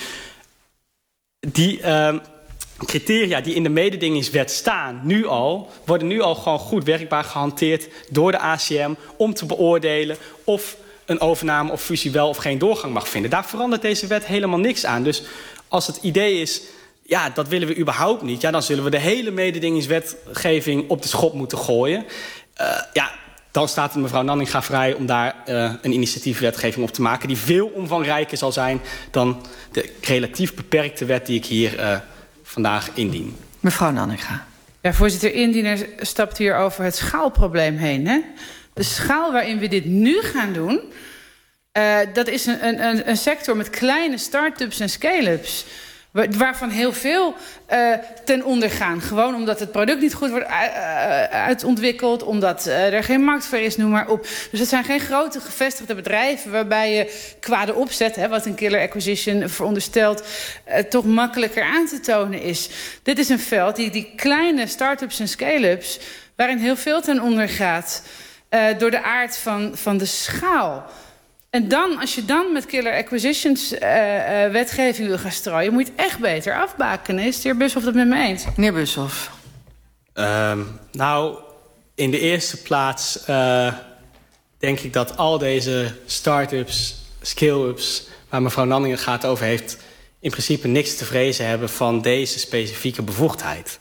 S1: die uh, criteria die in de mededingingswet staan, nu al, worden nu al gewoon goed werkbaar gehanteerd door de A C M om te beoordelen of een overname of fusie wel of geen doorgang mag vinden. Daar verandert deze wet helemaal niks aan. Dus als het idee is, ja, dat willen we überhaupt niet, ja, dan zullen we de hele mededingingswetgeving op de schop moeten gooien. Uh, ja, dan staat het mevrouw Nanninga vrij om daar uh, een initiatiefwetgeving op te maken die veel omvangrijker zal zijn dan de relatief beperkte wet die ik hier uh, vandaag indien.
S2: Mevrouw Nanninga.
S3: Ja, voorzitter, indiener stapt hier over het schaalprobleem heen. Hè? De schaal waarin we dit nu gaan doen, uh, dat is een, een, een sector met kleine start-ups en scale-ups, waarvan heel veel uh, ten onder gaan. Gewoon omdat het product niet goed wordt uitontwikkeld, omdat uh, er geen markt voor is, noem maar op. Dus het zijn geen grote gevestigde bedrijven waarbij je qua de opzet, hè, wat een killer acquisition veronderstelt, uh, toch makkelijker aan te tonen is. Dit is een veld, die, die kleine start-ups en scale-ups, waarin heel veel ten onder gaat uh, door de aard van, van de schaal. En dan, als je dan met killer acquisitions uh, uh, wetgeving wil gaan strooien, moet je het echt beter afbakenen. Is de heer Bushoff dat met me eens?
S2: Meneer Bushoff.
S1: Um, nou, in de eerste plaats uh, denk ik dat al deze start-ups, scale-ups, waar mevrouw Nanninga gaat over heeft, in principe niks te vrezen hebben van deze specifieke bevoegdheid.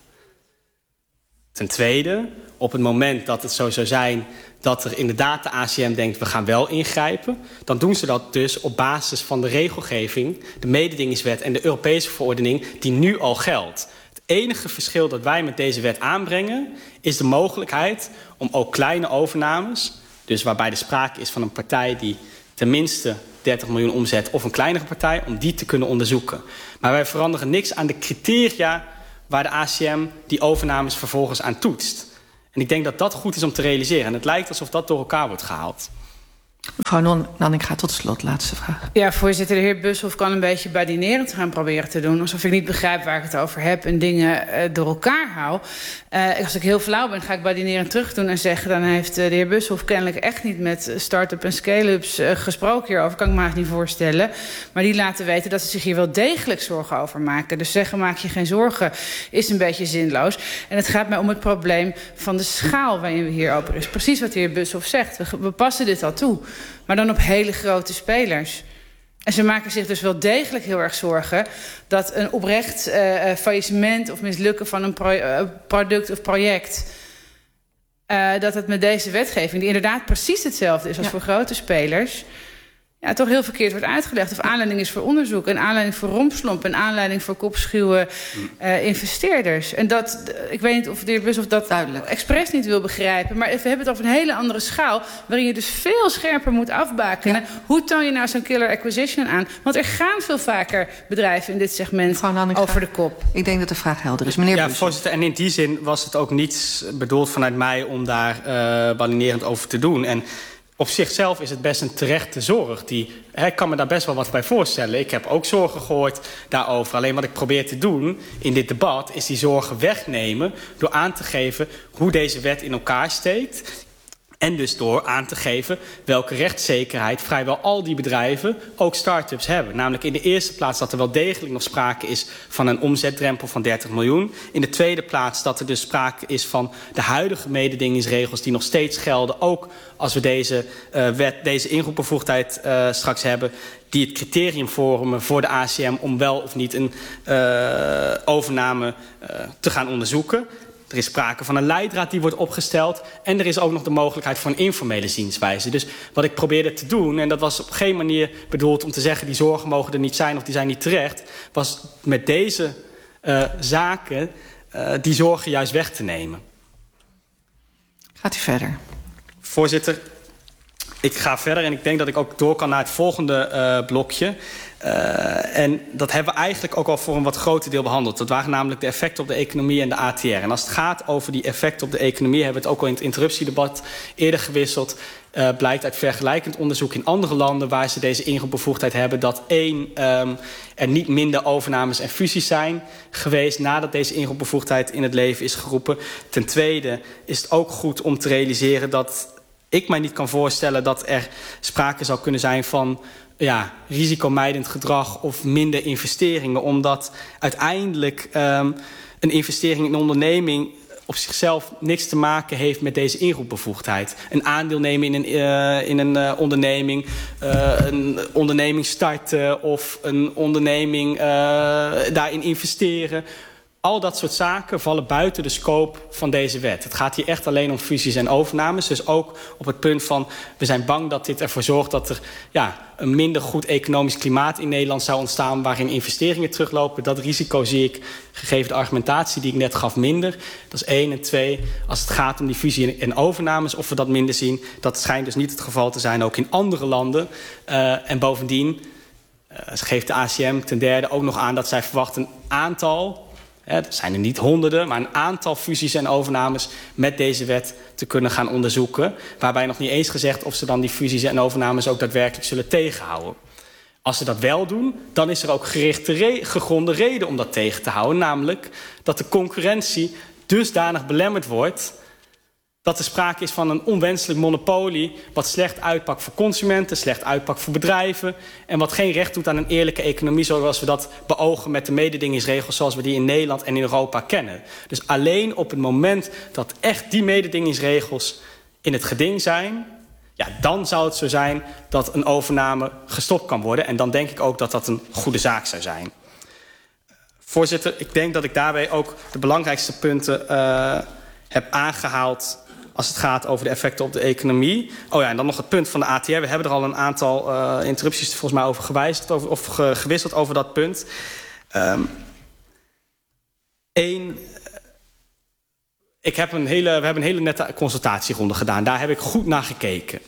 S1: Ten tweede, op het moment dat het zo zou zijn dat er inderdaad de A C M denkt, we gaan wel ingrijpen, dan doen ze dat dus op basis van de regelgeving, de mededingingswet en de Europese verordening die nu al geldt. Het enige verschil dat wij met deze wet aanbrengen is de mogelijkheid om ook kleine overnames, dus waarbij de sprake is van een partij die tenminste dertig miljoen omzet of een kleinere partij, om die te kunnen onderzoeken. Maar wij veranderen niks aan de criteria waar de A C M die overnames vervolgens aan toetst. En ik denk dat dat goed is om te realiseren. En het lijkt alsof dat door elkaar wordt gehaald.
S2: Mevrouw Nanninga, tot slot, laatste vraag.
S3: Ja, voorzitter, de heer Bushoff kan een beetje badinerend gaan proberen te doen, alsof ik niet begrijp waar ik het over heb en dingen uh, door elkaar hou. Uh, als ik heel flauw ben, ga ik badinerend terug doen en zeggen, dan heeft uh, de heer Bushoff kennelijk echt niet met start-up en scale-ups uh, gesproken hierover. Kan ik me eigenlijk niet voorstellen. Maar die laten weten dat ze zich hier wel degelijk zorgen over maken. Dus zeggen, maak je geen zorgen, is een beetje zinloos. En het gaat mij om het probleem van de schaal waarin we hier over is. Precies wat de heer Bushoff zegt. We, we passen dit al toe. Maar dan op hele grote spelers. En ze maken zich dus wel degelijk heel erg zorgen dat een oprecht uh, faillissement of mislukken van een pro uh, product of project, uh, dat het met deze wetgeving, die inderdaad precies hetzelfde is als ja. voor grote spelers, ja, toch heel verkeerd wordt uitgelegd. Of aanleiding is voor onderzoek, een aanleiding voor rompslomp, een aanleiding voor kopschuwe uh, investeerders. En dat, ik weet niet of de heer Bushoff dat duidelijk expres niet wil begrijpen, maar we hebben het over een hele andere schaal, waarin je dus veel scherper moet afbakenen. Ja. Hoe toon je nou zo'n killer acquisition aan? Want er gaan veel vaker bedrijven in dit segment over de kop.
S2: Ik denk dat de vraag helder is. Meneer
S1: ja,
S2: Bushoff.
S1: Voorzitter, en in die zin was het ook niet bedoeld vanuit mij om daar uh, balinerend over te doen. En op zichzelf is het best een terechte zorg. Die, hè, ik kan me daar best wel wat bij voorstellen. Ik heb ook zorgen gehoord daarover. Alleen wat ik probeer te doen in dit debat is die zorgen wegnemen door aan te geven hoe deze wet in elkaar steekt. En dus door aan te geven welke rechtszekerheid vrijwel al die bedrijven, ook start-ups, hebben. Namelijk in de eerste plaats dat er wel degelijk nog sprake is van een omzetdrempel van dertig miljoen. In de tweede plaats dat er dus sprake is van de huidige mededingingsregels die nog steeds gelden. Ook als we deze, uh, wet, deze inroepbevoegdheid uh, straks hebben, die het criterium vormen voor de A C M om wel of niet een uh, overname uh, te gaan onderzoeken. Er is sprake van een leidraad die wordt opgesteld. En er is ook nog de mogelijkheid voor een informele zienswijze. Dus wat ik probeerde te doen, en dat was op geen manier bedoeld om te zeggen die zorgen mogen er niet zijn of die zijn niet terecht, was met deze uh, zaken uh, die zorgen juist weg te nemen.
S2: Gaat u verder?
S1: Voorzitter, ik ga verder en ik denk dat ik ook door kan naar het volgende uh, blokje. Uh, en dat hebben we eigenlijk ook al voor een wat groter deel behandeld. Dat waren namelijk de effecten op de economie en de A T R. En als het gaat over die effecten op de economie, hebben we het ook al in het interruptiedebat eerder gewisseld. Uh, blijkt uit vergelijkend onderzoek in andere landen waar ze deze inroepbevoegdheid hebben, dat één, um, er niet minder overnames en fusies zijn geweest nadat deze inroepbevoegdheid in het leven is geroepen. Ten tweede is het ook goed om te realiseren dat ik mij niet kan voorstellen dat er sprake zou kunnen zijn van ja, risicomijdend gedrag of minder investeringen, omdat uiteindelijk um, een investering in een onderneming op zichzelf niks te maken heeft met deze inroepbevoegdheid. Een aandeel nemen in een, uh, in een uh, onderneming, uh, een onderneming starten of een onderneming uh, daarin investeren. Al dat soort zaken vallen buiten de scope van deze wet. Het gaat hier echt alleen om fusies en overnames. Dus ook op het punt van, we zijn bang dat dit ervoor zorgt dat er ja, een minder goed economisch klimaat in Nederland zou ontstaan waarin investeringen teruglopen. Dat risico zie ik, gegeven de argumentatie die ik net gaf, minder. Dat is één. En twee, als het gaat om die fusie en overnames, of we dat minder zien, dat schijnt dus niet het geval te zijn, ook in andere landen. Uh, en bovendien uh, geeft de A C M ten derde ook nog aan dat zij verwachten een aantal, er zijn er niet honderden, maar een aantal fusies en overnames met deze wet te kunnen gaan onderzoeken. Waarbij nog niet eens gezegd of ze dan die fusies en overnames ook daadwerkelijk zullen tegenhouden. Als ze dat wel doen, dan is er ook gerichte re- gegronde reden om dat tegen te houden. Namelijk dat de concurrentie dusdanig belemmerd wordt dat er sprake is van een onwenselijk monopolie wat slecht uitpakt voor consumenten, slecht uitpakt voor bedrijven en wat geen recht doet aan een eerlijke economie zoals we dat beogen met de mededingingsregels zoals we die in Nederland en in Europa kennen. Dus alleen op het moment dat echt die mededingingsregels in het geding zijn, ja, dan zou het zo zijn dat een overname gestopt kan worden. En dan denk ik ook dat dat een goede zaak zou zijn. Voorzitter, ik denk dat ik daarbij ook de belangrijkste punten uh, heb aangehaald als het gaat over de effecten op de economie. Oh ja, en dan nog het punt van de A T R. We hebben er al een aantal uh, interrupties volgens mij over gewijzigd, over, of ge, gewisseld over dat punt. Um, Eén, ik heb een hele, we hebben een hele nette consultatieronde gedaan. Daar heb ik goed naar gekeken.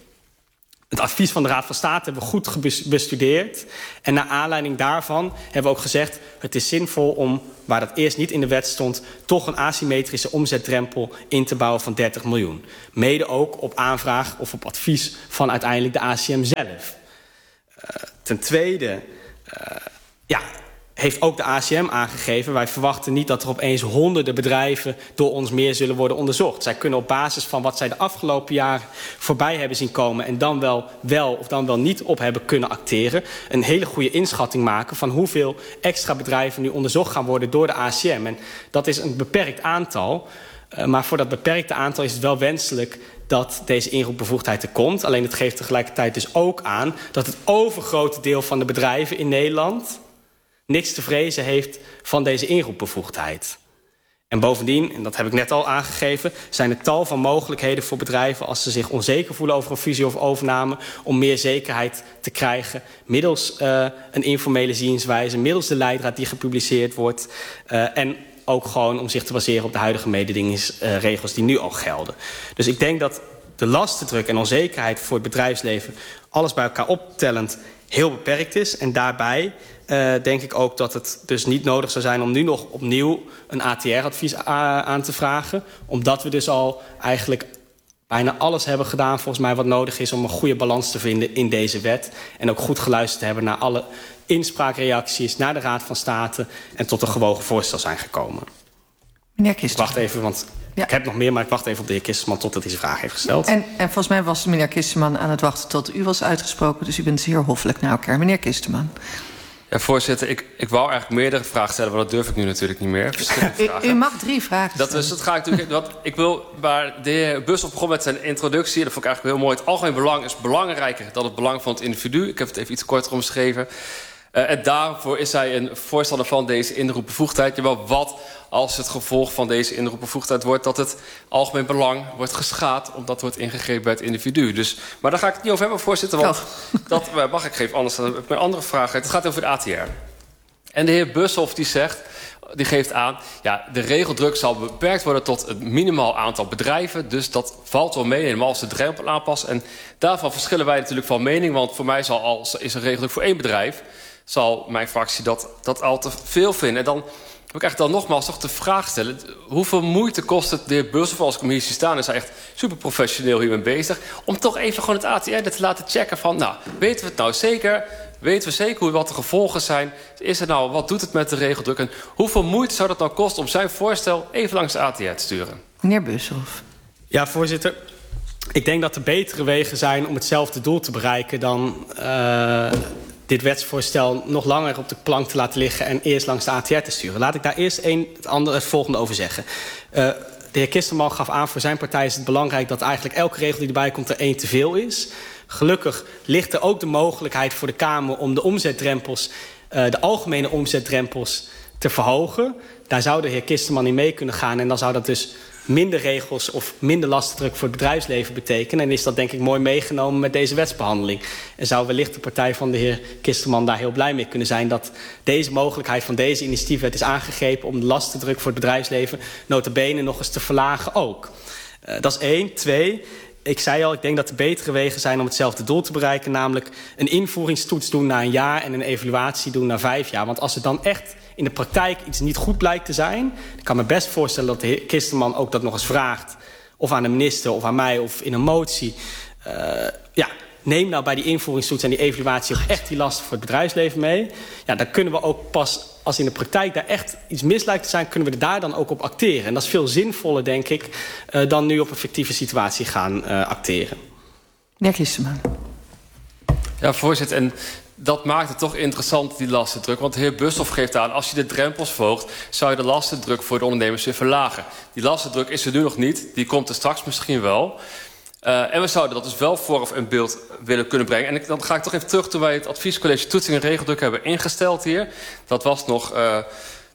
S1: Het advies van de Raad van State hebben we goed bestudeerd. En naar aanleiding daarvan hebben we ook gezegd, het is zinvol om, waar dat eerst niet in de wet stond, toch een asymmetrische omzetdrempel in te bouwen van dertig miljoen. Mede ook op aanvraag of op advies van uiteindelijk de A C M zelf. Uh, ten tweede, uh, ja, heeft ook de A C M aangegeven, wij verwachten niet dat er opeens honderden bedrijven door ons meer zullen worden onderzocht. Zij kunnen op basis van wat zij de afgelopen jaren voorbij hebben zien komen en dan wel wel of dan wel niet op hebben kunnen acteren, een hele goede inschatting maken van hoeveel extra bedrijven nu onderzocht gaan worden door de A C M. En dat is een beperkt aantal, uh, maar voor dat beperkte aantal is het wel wenselijk dat deze inroepbevoegdheid er komt. Alleen het geeft tegelijkertijd dus ook aan dat het overgrote deel van de bedrijven in Nederland niks te vrezen heeft van deze inroepbevoegdheid. En bovendien, en dat heb ik net al aangegeven, zijn er tal van mogelijkheden voor bedrijven als ze zich onzeker voelen over een fusie of overname, om meer zekerheid te krijgen middels uh, een informele zienswijze, middels de leidraad die gepubliceerd wordt, uh, en ook gewoon om zich te baseren op de huidige mededingingsregels die nu al gelden. Dus ik denk dat de lastendruk en onzekerheid voor het bedrijfsleven, alles bij elkaar optellend, heel beperkt is. En daarbij uh, denk ik ook dat het dus niet nodig zou zijn om nu nog opnieuw een A T R-advies aan te vragen. Omdat we dus al eigenlijk bijna alles hebben gedaan volgens mij wat nodig is om een goede balans te vinden in deze wet. En ook goed geluisterd te hebben naar alle inspraakreacties, naar de Raad van State en tot een gewogen voorstel zijn gekomen.
S2: Meneer Kisterman.
S1: Ik wacht even, want
S2: ja.
S1: ik heb nog meer, maar ik wacht even op de heer Kisterman totdat hij zijn vraag heeft gesteld.
S2: En, en volgens mij was meneer Kisterman aan het wachten tot u was uitgesproken, dus u bent zeer hoffelijk naar elkaar. Meneer Kisterman.
S4: Ja, voorzitter, ik, ik wou eigenlijk meerdere vragen stellen, maar dat durf ik nu natuurlijk niet meer.
S2: U, u mag drie vragen stellen.
S4: Dat, dus, dat ga ik natuurlijk. Wat, ik wil, waar de heer Bussel begon met zijn introductie, dat vond ik eigenlijk heel mooi. Het algemeen belang is belangrijker dan het belang van het individu. Ik heb het even iets korter omschreven. Uh, en daarvoor is hij een voorstander van deze inroepbevoegdheid. Ja, maar wat als het gevolg van deze inroepbevoegdheid wordt dat het algemeen belang wordt geschaad omdat wordt ingegrepen bij het individu. Dus, maar daar ga ik het niet over hebben, voorzitter, want oh. dat uh, mag ik geven. Anders dan heb ik mijn andere vraag. Het gaat over de A T R. En de heer Bussel die zegt, die geeft aan, ja, de regeldruk zal beperkt worden tot het minimaal aantal bedrijven. Dus dat valt wel mee, helemaal als de drempel aanpassen. En daarvan verschillen wij natuurlijk van mening, want voor mij zal al, is een regeldruk voor één bedrijf, zal mijn fractie dat, dat al te veel vinden. En dan wil ik eigenlijk dan nogmaals toch de vraag stellen, hoeveel moeite kost het de heer Bussel, als ik hem hier zie staan, is hij echt super professioneel hiermee bezig, om toch even gewoon het A T R te laten checken van, nou, weten we het nou zeker? Weten we zeker hoe, wat de gevolgen zijn? Is het nou, wat doet het met de regeldruk? En hoeveel moeite zou dat nou kosten om zijn voorstel even langs de A T R te sturen?
S2: Meneer Bussel.
S1: Ja, voorzitter. Ik denk dat er betere wegen zijn om hetzelfde doel te bereiken dan uh, dit wetsvoorstel nog langer op de plank te laten liggen en eerst langs de A T R te sturen. Laat ik daar eerst een, het, andere, het volgende over zeggen. Uh, de heer Kisterman gaf aan, voor zijn partij is het belangrijk dat eigenlijk elke regel die erbij komt er één te veel is. Gelukkig ligt er ook de mogelijkheid voor de Kamer om de omzetdrempels, uh, de algemene omzetdrempels te verhogen. Daar zou de heer Kisterman in mee kunnen gaan en dan zou dat dus minder regels of minder lastendruk voor het bedrijfsleven betekenen. En is dat denk ik mooi meegenomen met deze wetsbehandeling. En zou wellicht de partij van de heer Kisterman daar heel blij mee kunnen zijn dat deze mogelijkheid van deze initiatiefwet is aangegrepen om de lastendruk voor het bedrijfsleven nota bene nog eens te verlagen ook. Uh, dat is één. Twee. Ik zei al, ik denk dat er betere wegen zijn om hetzelfde doel te bereiken. Namelijk een invoeringstoets doen na een jaar en een evaluatie doen na vijf jaar. Want als er dan echt in de praktijk iets niet goed blijkt te zijn, dan kan ik me best voorstellen dat de heer Kisterman ook dat nog eens vraagt. Of aan de minister of aan mij of in een motie. Uh, ja, neem nou bij die invoeringstoets en die evaluatie ook echt die lasten voor het bedrijfsleven mee. Ja, dan kunnen we ook pas, als in de praktijk daar echt iets mis lijkt te zijn, kunnen we er daar dan ook op acteren. En dat is veel zinvoller, denk ik, uh, dan nu op een fictieve situatie gaan uh, acteren.
S2: Meneer Kisterman.
S4: Ja, voorzitter, en dat maakt het toch interessant, die lastendruk. Want de heer Bushoff geeft aan, als je de drempels verhoogt, zou je de lastendruk voor de ondernemers weer verlagen. Die lastendruk is er nu nog niet, die komt er straks misschien wel. Uh, en we zouden dat dus wel vooraf in beeld willen kunnen brengen. En ik, dan ga ik toch even terug toen wij het adviescollege toetsing en regeldruk hebben ingesteld hier. Dat was nog uh,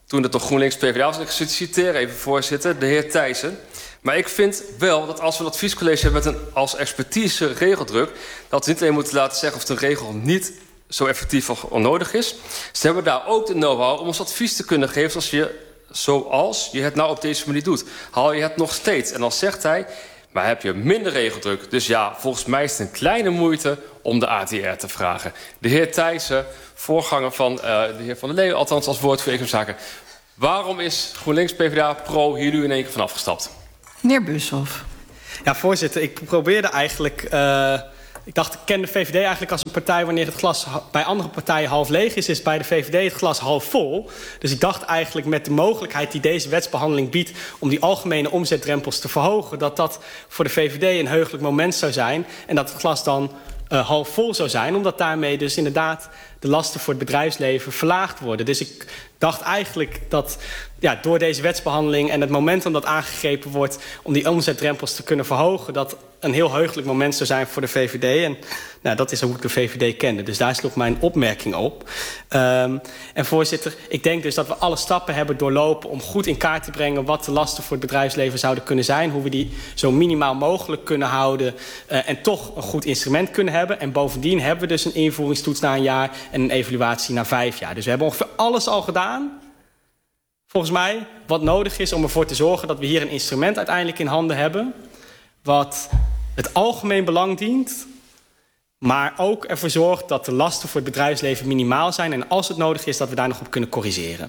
S4: toen het nog GroenLinks P v d A was. Ik citeer even, voorzitter, de heer Thijssen. Maar ik vind wel dat als we een adviescollege hebben met een als expertise regeldruk, dat we niet alleen moeten laten zeggen of de regel niet zo effectief of onnodig is. Ze hebben daar ook de know-how om ons advies te kunnen geven zoals je, zoals je het nou op deze manier doet. Haal je het nog steeds. En dan zegt hij, maar heb je minder regeldruk. Dus ja, volgens mij is het een kleine moeite om de A T R te vragen. De heer Thijssen, voorganger van uh, de heer Van der Leeuwen, althans als woordvoerder economische zaken. Waarom is GroenLinks P v d A pro hier nu in één keer van afgestapt?
S2: Meneer Bushoff.
S1: Ja, voorzitter, ik probeerde eigenlijk... Uh, ik dacht, ik ken de V V D eigenlijk als een partij wanneer het glas bij andere partijen half leeg is, is bij de V V D het glas half vol. Dus ik dacht eigenlijk met de mogelijkheid die deze wetsbehandeling biedt om die algemene omzetdrempels te verhogen, dat dat voor de V V D een heugelijk moment zou zijn en dat het glas dan uh, half vol zou zijn, omdat daarmee dus inderdaad de lasten voor het bedrijfsleven verlaagd worden. Dus ik dacht eigenlijk dat ja, door deze wetsbehandeling en het momentum dat aangegrepen wordt om die omzetdrempels te kunnen verhogen, dat een heel heugelijk moment zou zijn voor de V V D. En nou, dat is hoe ik de V V D kende. Dus daar sloeg mijn opmerking op. Um, en voorzitter, ik denk dus dat we alle stappen hebben doorlopen om goed in kaart te brengen wat de lasten voor het bedrijfsleven zouden kunnen zijn. Hoe we die zo minimaal mogelijk kunnen houden uh, en toch een goed instrument kunnen hebben. En bovendien hebben we dus een invoeringstoets na een jaar en een evaluatie na vijf jaar. Dus we hebben ongeveer alles al gedaan, volgens mij, wat nodig is om ervoor te zorgen dat we hier een instrument uiteindelijk in handen hebben, wat het algemeen belang dient, maar ook ervoor zorgt dat de lasten voor het bedrijfsleven minimaal zijn en als het nodig is dat we daar nog op kunnen corrigeren.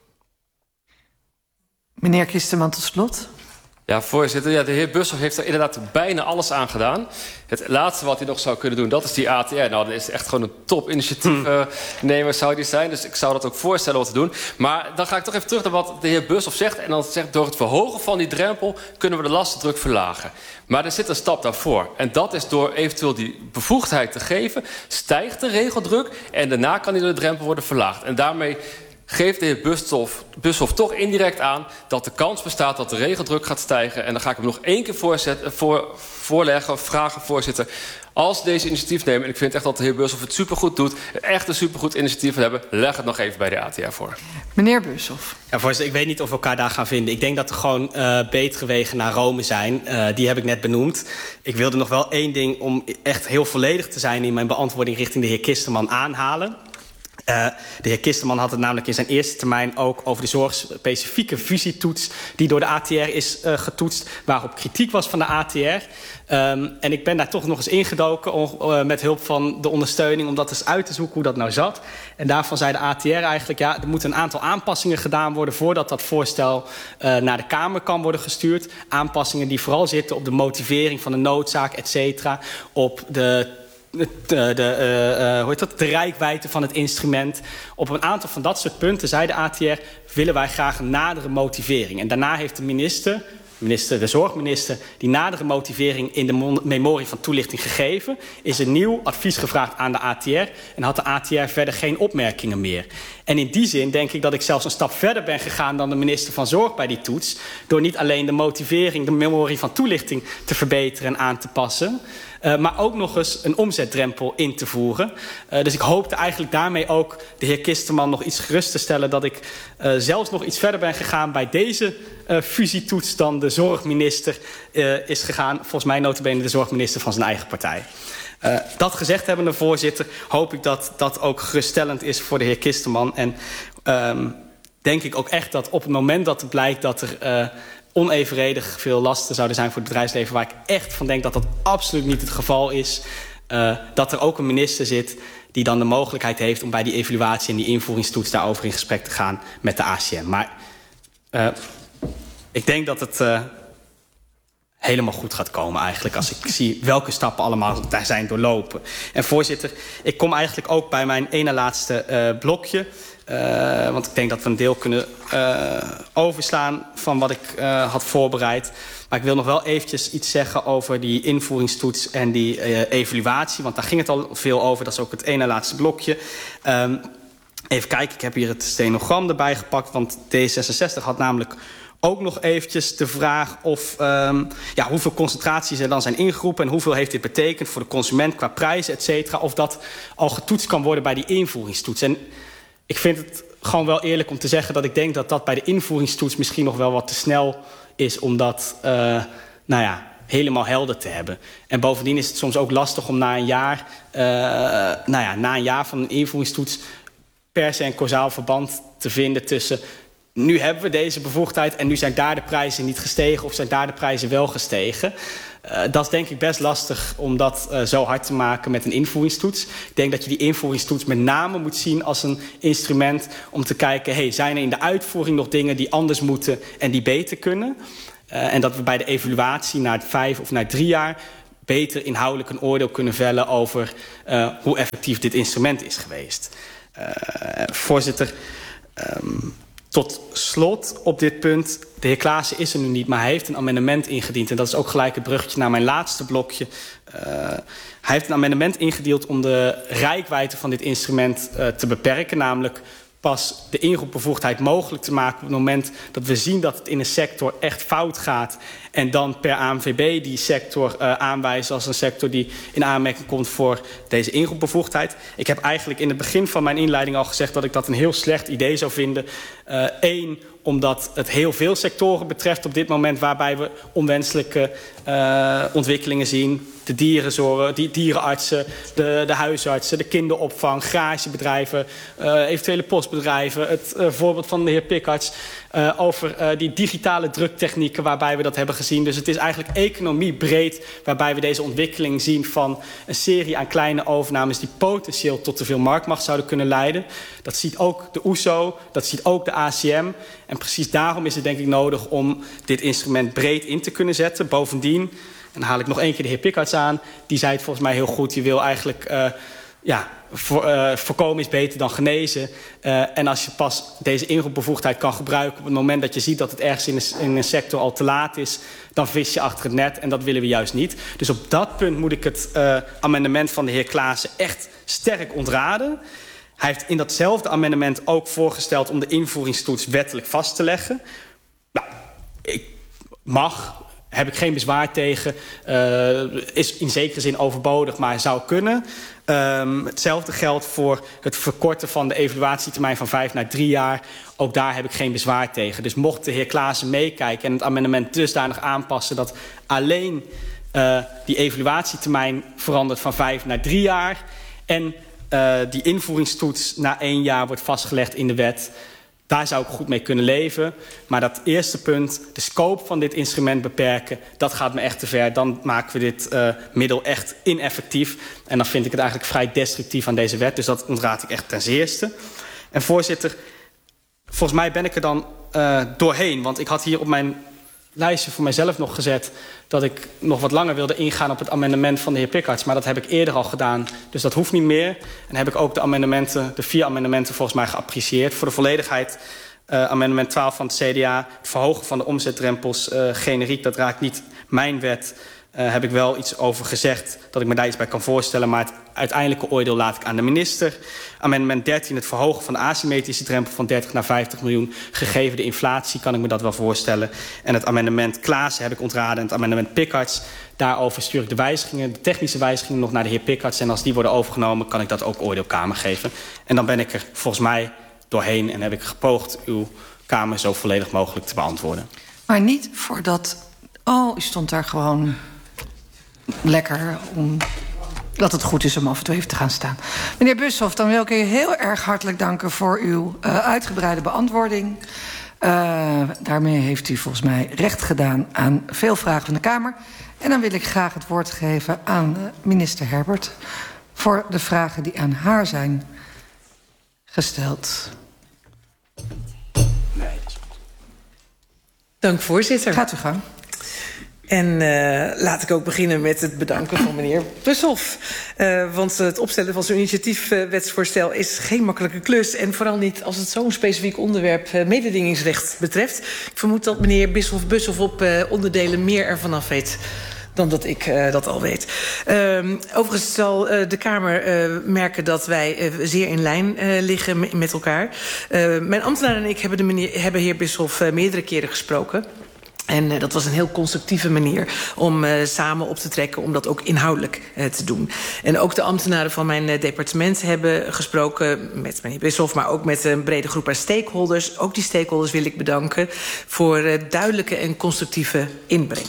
S2: Meneer Kisterman, tot slot.
S4: Ja, voorzitter. Ja, de heer Bushoff heeft er inderdaad bijna alles aan gedaan. Het laatste wat hij nog zou kunnen doen, dat is die A T R. Nou, dat is echt gewoon een top-initiatiefnemer uh, zou die zijn. Dus ik zou dat ook voorstellen wat te doen. Maar dan ga ik toch even terug naar wat de heer Bushoff zegt. En dan zegt, door het verhogen van die drempel kunnen we de lastendruk verlagen. Maar er zit een stap daarvoor. En dat is door eventueel die bevoegdheid te geven, stijgt de regeldruk en daarna kan die de drempel worden verlaagd. En daarmee geeft de heer Bushoff, Bushoff toch indirect aan dat de kans bestaat dat de regeldruk gaat stijgen. En dan ga ik hem nog één keer voorzet, voor, voorleggen, vragen, voorzitter. Als deze initiatief nemen, en ik vind echt dat de heer Bushoff het supergoed doet, echt een supergoed initiatief wil hebben, leg het nog even bij de A T R voor.
S2: Meneer Bushoff.
S1: Ja, voorzitter, ik weet niet of we elkaar daar gaan vinden. Ik denk dat er gewoon uh, betere wegen naar Rome zijn. Uh, die heb ik net benoemd. Ik wilde nog wel één ding om echt heel volledig te zijn in mijn beantwoording richting de heer Kisterman aanhalen. Uh, de heer Kisterman had het namelijk in zijn eerste termijn ook over de zorgspecifieke fusietoets die door de A T R is uh, getoetst, waarop kritiek was van de A T R. Um, en ik ben daar toch nog eens ingedoken uh, met hulp van de ondersteuning om dat eens uit te zoeken hoe dat nou zat. En daarvan zei de A T R eigenlijk, ja, er moeten een aantal aanpassingen gedaan worden voordat dat voorstel uh, naar de Kamer kan worden gestuurd. Aanpassingen die vooral zitten op de motivering van de noodzaak, et cetera, op de De, de, de, uh, hoe heet dat? de reikwijdte van het instrument. Op een aantal van dat soort punten, zei de A T R, willen wij graag een nadere motivering. En daarna heeft de minister, minister de zorgminister, die nadere motivering in de memorie van toelichting gegeven, is een nieuw advies gevraagd aan de A T R en had de A T R verder geen opmerkingen meer. En in die zin denk ik dat ik zelfs een stap verder ben gegaan dan de minister van Zorg bij die toets, door niet alleen de motivering, de memorie van toelichting te verbeteren en aan te passen, Uh, maar ook nog eens een omzetdrempel in te voeren. Uh, dus ik hoopte eigenlijk daarmee ook de heer Kisterman nog iets gerust te stellen dat ik uh, zelfs nog iets verder ben gegaan bij deze uh, fusietoets dan de zorgminister uh, is gegaan. Volgens mij nota bene de zorgminister van zijn eigen partij. Uh, dat gezegd hebbende, voorzitter, hoop ik dat dat ook geruststellend is voor de heer Kisterman. En um, denk ik ook echt dat op het moment dat het blijkt dat er Uh, onevenredig veel lasten zouden zijn voor het bedrijfsleven, waar ik echt van denk dat dat absoluut niet het geval is, uh, dat er ook een minister zit die dan de mogelijkheid heeft om bij die evaluatie en die invoeringstoets daarover in gesprek te gaan met de A C M. Maar uh, ik denk dat het uh, helemaal goed gaat komen eigenlijk, als ik zie welke stappen allemaal daar zijn doorlopen. En voorzitter, ik kom eigenlijk ook bij mijn ene laatste uh, blokje. Uh, want ik denk dat we een deel kunnen uh, overslaan van wat ik uh, had voorbereid. Maar ik wil nog wel eventjes iets zeggen over die invoeringstoets en die uh, evaluatie. Want daar ging het al veel over. Dat is ook het ene laatste blokje. Um, even kijken, ik heb hier het stenogram erbij gepakt. Want D zesenzestig had namelijk ook nog eventjes de vraag of um, ja, hoeveel concentraties er dan zijn ingeroepen en hoeveel heeft dit betekend voor de consument qua prijzen, et cetera. Of dat al getoetst kan worden bij die invoeringstoets. En ik vind het gewoon wel eerlijk om te zeggen dat ik denk dat dat bij de invoeringstoets misschien nog wel wat te snel is om dat uh, nou ja, helemaal helder te hebben. En bovendien is het soms ook lastig om na een jaar, uh, nou ja, na een jaar van een invoeringstoets per se een causaal verband te vinden tussen nu hebben we deze bevoegdheid en nu zijn daar de prijzen niet gestegen of zijn daar de prijzen wel gestegen. Uh, dat is denk ik best lastig om dat uh, zo hard te maken met een invoeringstoets. Ik denk dat je die invoeringstoets met name moet zien als een instrument om te kijken, hey, zijn er in de uitvoering nog dingen die anders moeten en die beter kunnen? Uh, en dat we bij de evaluatie na vijf of na drie jaar beter inhoudelijk een oordeel kunnen vellen over uh, hoe effectief dit instrument is geweest. Uh, voorzitter, um, tot slot op dit punt. De heer Klaassen is er nu niet, maar hij heeft een amendement ingediend. En dat is ook gelijk het bruggetje naar mijn laatste blokje. Uh, hij heeft een amendement ingediend om de reikwijdte van dit instrument uh, te beperken. Namelijk pas de inroepbevoegdheid mogelijk te maken op het moment dat we zien dat het in een sector echt fout gaat. En dan per A N V B die sector uh, aanwijzen als een sector die in aanmerking komt voor deze inroepbevoegdheid. Ik heb eigenlijk in het begin van mijn inleiding al gezegd dat ik dat een heel slecht idee zou vinden. Eén, uh, omdat het heel veel sectoren betreft op dit moment waarbij we onwenselijke uh, ontwikkelingen zien. De dierenzorg, die dierenartsen, de, de huisartsen, de kinderopvang, garagebedrijven, uh, eventuele postbedrijven. Het uh, voorbeeld van de heer Pikkarts uh, over uh, die digitale druktechnieken waarbij we dat hebben gezien. Dus het is eigenlijk economiebreed waarbij we deze ontwikkeling zien van een serie aan kleine overnames die potentieel tot te veel marktmacht zouden kunnen leiden. Dat ziet ook de O E S O, dat ziet ook de A C M. En precies daarom is het denk ik nodig om dit instrument breed in te kunnen zetten. Bovendien, en dan haal ik nog één keer de heer Pikkarts aan, die zei het volgens mij heel goed. Je wil eigenlijk, uh, ja, voor, uh, voorkomen is beter dan genezen. Uh, en als je pas deze inroepbevoegdheid kan gebruiken op het moment dat je ziet dat het ergens in een, in een sector al te laat is, dan vis je achter het net en dat willen we juist niet. Dus op dat punt moet ik het uh, amendement van de heer Klaassen echt sterk ontraden. Hij heeft in datzelfde amendement ook voorgesteld om de invoeringstoets wettelijk vast te leggen. Nou, ik mag, heb ik geen bezwaar tegen. Uh, is in zekere zin overbodig, maar zou kunnen. Um, hetzelfde geldt voor het verkorten van de evaluatietermijn van vijf naar drie jaar. Ook daar heb ik geen bezwaar tegen. Dus mocht de heer Klaassen meekijken en het amendement dusdanig aanpassen dat alleen uh, die evaluatietermijn verandert van vijf naar drie jaar en Uh, die invoeringstoets na één jaar wordt vastgelegd in de wet. Daar zou ik goed mee kunnen leven. Maar dat eerste punt, de scope van dit instrument beperken, dat gaat me echt te ver. Dan maken we dit uh, middel echt ineffectief. En dan vind ik het eigenlijk vrij destructief aan deze wet. Dus dat ontraad ik echt ten zeerste. En voorzitter, volgens mij ben ik er dan uh, doorheen. Want ik had hier op mijn lijstje voor mijzelf nog gezet dat ik nog wat langer wilde ingaan op het amendement van de heer Pikkarts. Maar dat heb ik eerder al gedaan, dus dat hoeft niet meer. En heb ik ook de amendementen, de vier amendementen volgens mij geapprecieerd. Voor de volledigheid, uh, amendement twaalf van het C D A, het verhogen van de omzetdrempels uh, generiek, dat raakt niet mijn wet. Uh, heb ik wel iets over gezegd dat ik me daar iets bij kan voorstellen, maar het uiteindelijke oordeel laat ik aan de minister. Amendement dertien, het verhogen van de asymmetrische drempel van dertig naar vijftig miljoen. Gegeven de inflatie kan ik me dat wel voorstellen. En het amendement Klaassen heb ik ontraden en het amendement Pikkarts. Daarover stuur ik de wijzigingen, de technische wijzigingen nog naar de heer Pikkarts. En als die worden overgenomen, kan ik dat ook oordeelkamer geven. En dan ben ik er volgens mij doorheen en heb ik gepoogd uw Kamer zo volledig mogelijk te beantwoorden.
S2: Maar niet voordat... Oh, u stond daar gewoon lekker om dat het goed is om af en toe even te gaan staan. Meneer Bushoff, dan wil ik u heel erg hartelijk danken voor uw uh, uitgebreide beantwoording. Uh, daarmee heeft u volgens mij recht gedaan aan veel vragen van de Kamer. En dan wil ik graag het woord geven aan uh, minister Herbert voor de vragen die aan haar zijn gesteld.
S8: Dank, voorzitter.
S2: Gaat u gang.
S8: En uh, laat ik ook beginnen met het bedanken van meneer Bushoff. Uh, want het opstellen van zo'n initiatiefwetsvoorstel is geen makkelijke klus. En vooral niet als het zo'n specifiek onderwerp uh, mededingingsrecht betreft. Ik vermoed dat meneer Bushoff, Bushoff op uh, onderdelen meer ervan af weet dan dat ik uh, dat al weet. Uh, overigens zal uh, de Kamer uh, merken dat wij uh, zeer in lijn uh, liggen met elkaar. Uh, mijn ambtenaar en ik hebben de meneer, hebben heer Bushoff uh, meerdere keren gesproken. En uh, dat was een heel constructieve manier om uh, samen op te trekken, om dat ook inhoudelijk uh, te doen. En ook de ambtenaren van mijn uh, departement hebben gesproken met meneer Bischoff, maar ook met een brede groep aan stakeholders. Ook die stakeholders wil ik bedanken voor uh, duidelijke en constructieve inbreng.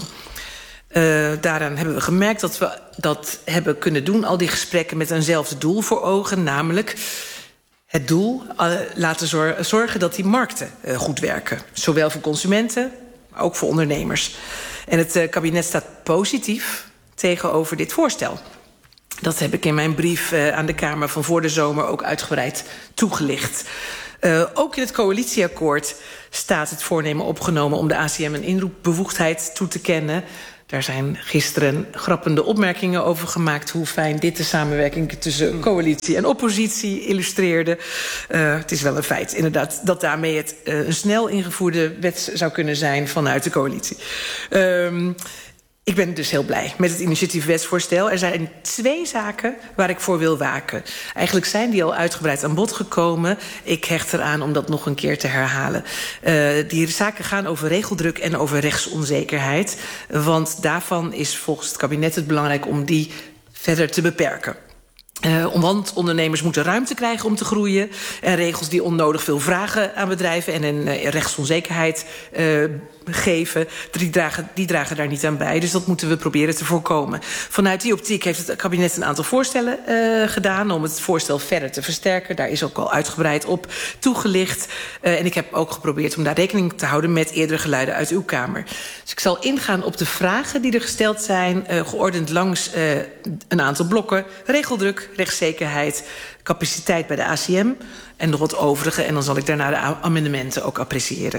S8: Uh, daaraan hebben we gemerkt dat we dat hebben kunnen doen, al die gesprekken met eenzelfde doel voor ogen, namelijk het doel uh, laten zor- zorgen dat die markten uh, goed werken. Zowel voor consumenten, maar ook voor ondernemers. En het uh, kabinet staat positief tegenover dit voorstel. Dat heb ik in mijn brief uh, aan de Kamer van voor de zomer ook uitgebreid toegelicht. Uh, ook in het coalitieakkoord staat het voornemen opgenomen om de A C M een inroepbevoegdheid toe te kennen. Daar zijn gisteren grappende opmerkingen over gemaakt, hoe fijn dit de samenwerking tussen coalitie en oppositie illustreerde. Uh, het is wel een feit, inderdaad, dat daarmee het uh, een snel ingevoerde wet zou kunnen zijn vanuit de coalitie. Um, Ik ben dus heel blij met het initiatiefwetsvoorstel. Er zijn twee zaken waar ik voor wil waken. Eigenlijk zijn die al uitgebreid aan bod gekomen. Ik hecht eraan om dat nog een keer te herhalen. Uh, die zaken gaan over regeldruk en over rechtsonzekerheid. Want daarvan is volgens het kabinet het belangrijk om die verder te beperken. Uh, want ondernemers moeten ruimte krijgen om te groeien. En regels die onnodig veel vragen aan bedrijven en een uh, rechtsonzekerheid uh, geven, die dragen, die dragen daar niet aan bij. Dus dat moeten we proberen te voorkomen. Vanuit die optiek heeft het kabinet een aantal voorstellen uh, gedaan om het voorstel verder te versterken. Daar is ook al uitgebreid op toegelicht. Uh, en ik heb ook geprobeerd om daar rekening te houden met eerdere geluiden uit uw Kamer. Dus ik zal ingaan op de vragen die er gesteld zijn, uh, geordend langs uh, een aantal blokken. Regeldruk, rechtszekerheid, capaciteit bij de A C M en nog wat overige. En dan zal ik daarna de amendementen ook appreciëren.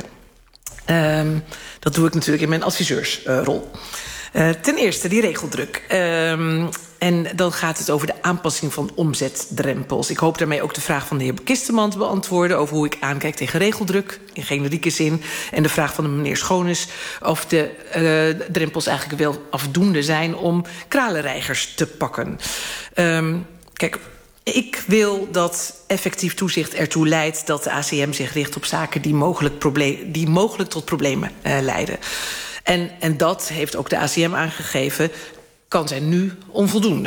S8: Um, dat doe ik natuurlijk in mijn adviseursrol. Uh, ten eerste die regeldruk. Um, en dan gaat het over de aanpassing van omzetdrempels. Ik hoop daarmee ook de vraag van de heer Kisteman te beantwoorden over hoe ik aankijk tegen regeldruk in generieke zin. En de vraag van de meneer Schoones of de uh, drempels eigenlijk wel afdoende zijn om kralenreigers te pakken. Um, kijk, ik wil dat effectief toezicht ertoe leidt dat de A C M zich richt op zaken die mogelijk, probleem, die mogelijk tot problemen uh, leiden. En, en dat heeft ook de A C M aangegeven, kan zijn nu onvoldoende.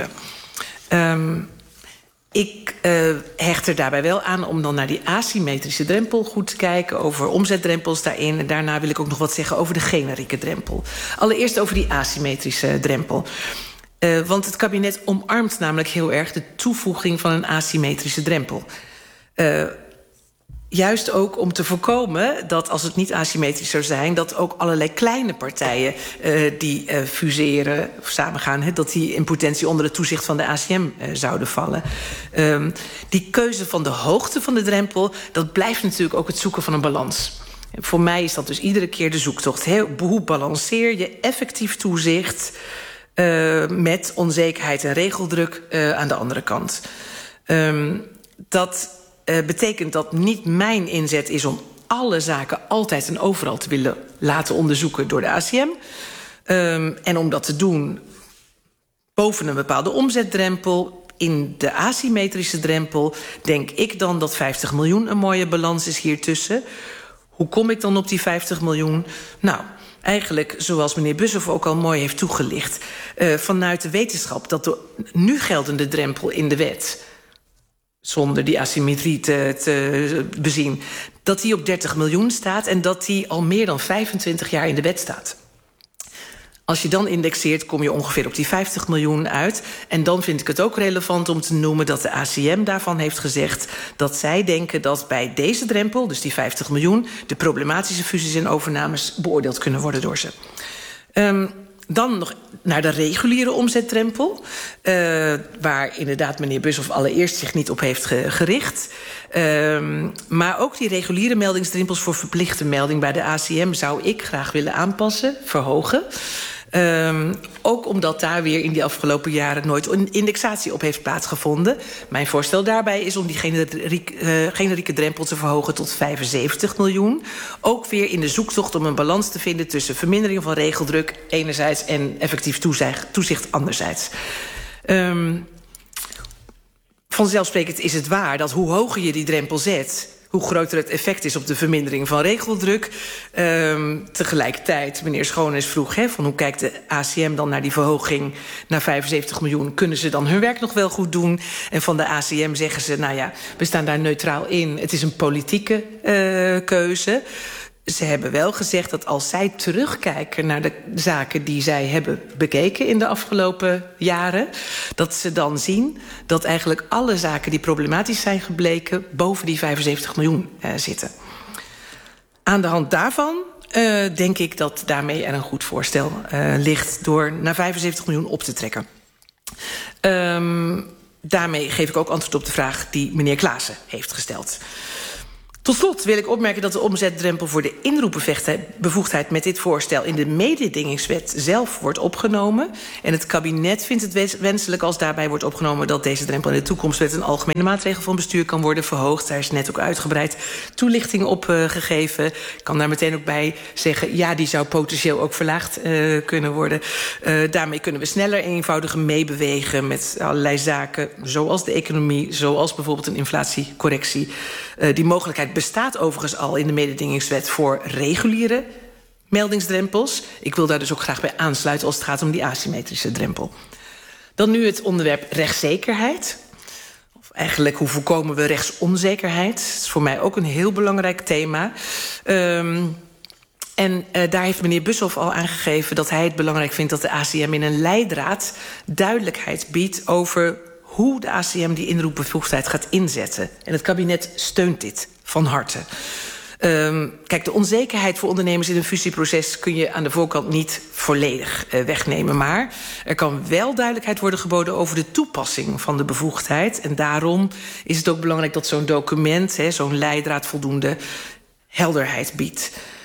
S8: Um, ik uh, hecht er daarbij wel aan om dan naar die asymmetrische drempel goed te kijken, over omzetdrempels daarin. En daarna wil ik ook nog wat zeggen over de generieke drempel. Allereerst over die asymmetrische drempel. Uh, want het kabinet omarmt namelijk heel erg de toevoeging van een asymmetrische drempel. Uh, juist ook om te voorkomen dat als het niet asymmetrisch zou zijn, dat ook allerlei kleine partijen uh, die uh, fuseren of samengaan, he, dat die in potentie onder het toezicht van de A C M uh, zouden vallen. Um, die keuze van de hoogte van de drempel, dat blijft natuurlijk ook het zoeken van een balans. En voor mij is dat dus iedere keer de zoektocht. He, hoe balanceer je effectief toezicht Uh, met onzekerheid en regeldruk uh, aan de andere kant. Um, dat uh, betekent dat niet mijn inzet is om alle zaken altijd en overal te willen laten onderzoeken door de A C M. Um, en om dat te doen boven een bepaalde omzetdrempel, in de asymmetrische drempel, denk ik dan dat vijftig miljoen een mooie balans is hier tussen. Hoe kom ik dan op die vijftig miljoen? Nou, eigenlijk, zoals meneer Bushoff ook al mooi heeft toegelicht, uh, vanuit de wetenschap dat de nu geldende drempel in de wet, zonder die asymmetrie te, te bezien, dat die op dertig miljoen staat en dat die al meer dan vijfentwintig jaar in de wet staat. Als je dan indexeert, kom je ongeveer op die vijftig miljoen uit. En dan vind ik het ook relevant om te noemen dat de A C M daarvan heeft gezegd dat zij denken dat bij deze drempel, dus die vijftig miljoen, de problematische fusies en overnames beoordeeld kunnen worden door ze. Um, dan nog naar de reguliere omzetdrempel, uh, waar inderdaad meneer Bushoff allereerst zich niet op heeft ge gericht. Um, maar ook die reguliere meldingsdrempels voor verplichte melding bij de A C M zou ik graag willen aanpassen, verhogen. Um, ook omdat daar weer in die afgelopen jaren nooit een indexatie op heeft plaatsgevonden. Mijn voorstel daarbij is om die generiek, uh, generieke drempel te verhogen tot vijfenzeventig miljoen. Ook weer in de zoektocht om een balans te vinden tussen vermindering van regeldruk enerzijds en effectief toezicht, toezicht anderzijds. Um, vanzelfsprekend is het waar dat hoe hoger je die drempel zet, hoe groter het effect is op de vermindering van regeldruk. Um, tegelijkertijd, meneer Schoones vroeg, hè, van hoe kijkt de A C M dan naar die verhoging naar vijfenzeventig miljoen? Kunnen ze dan hun werk nog wel goed doen? En van de A C M zeggen ze, nou ja, we staan daar neutraal in. Het is een politieke uh, keuze. Ze hebben wel gezegd dat als zij terugkijken naar de zaken die zij hebben bekeken in de afgelopen jaren, dat ze dan zien dat eigenlijk alle zaken die problematisch zijn gebleken boven die vijfenzeventig miljoen uh, zitten. Aan de hand daarvan uh, denk ik dat daarmee er een goed voorstel uh, ligt door naar vijfenzeventig miljoen op te trekken. Um, daarmee geef ik ook antwoord op de vraag die meneer Klaassen heeft gesteld. Tot slot wil ik opmerken dat de omzetdrempel voor de inroepenbevoegdheid met dit voorstel in de mededingingswet zelf wordt opgenomen. En het kabinet vindt het wenselijk als daarbij wordt opgenomen dat deze drempel in de toekomst met een algemene maatregel van bestuur kan worden verhoogd. Daar is net ook uitgebreid toelichting op uh, gegeven. Ik kan daar meteen ook bij zeggen, ja, die zou potentieel ook verlaagd uh, kunnen worden. Uh, daarmee kunnen we sneller en eenvoudiger meebewegen met allerlei zaken, zoals de economie, zoals bijvoorbeeld een inflatiecorrectie. Uh, die mogelijkheid bestaat overigens al in de mededingingswet voor reguliere meldingsdrempels. Ik wil daar dus ook graag bij aansluiten als het gaat om die asymmetrische drempel. Dan nu het onderwerp rechtszekerheid. Of eigenlijk, hoe voorkomen we rechtsonzekerheid? Dat is voor mij ook een heel belangrijk thema. Um, en uh, daar heeft meneer Busshoff al aangegeven dat hij het belangrijk vindt dat de A C M in een leidraad duidelijkheid biedt over hoe de A C M die inroepbevoegdheid gaat inzetten. En het kabinet steunt dit van harte. Um, kijk, de onzekerheid voor ondernemers in een fusieproces kun je aan de voorkant niet volledig uh, wegnemen. Maar er kan wel duidelijkheid worden geboden over de toepassing van de bevoegdheid. En daarom is het ook belangrijk dat zo'n document, zo'n leidraad, voldoende helderheid biedt.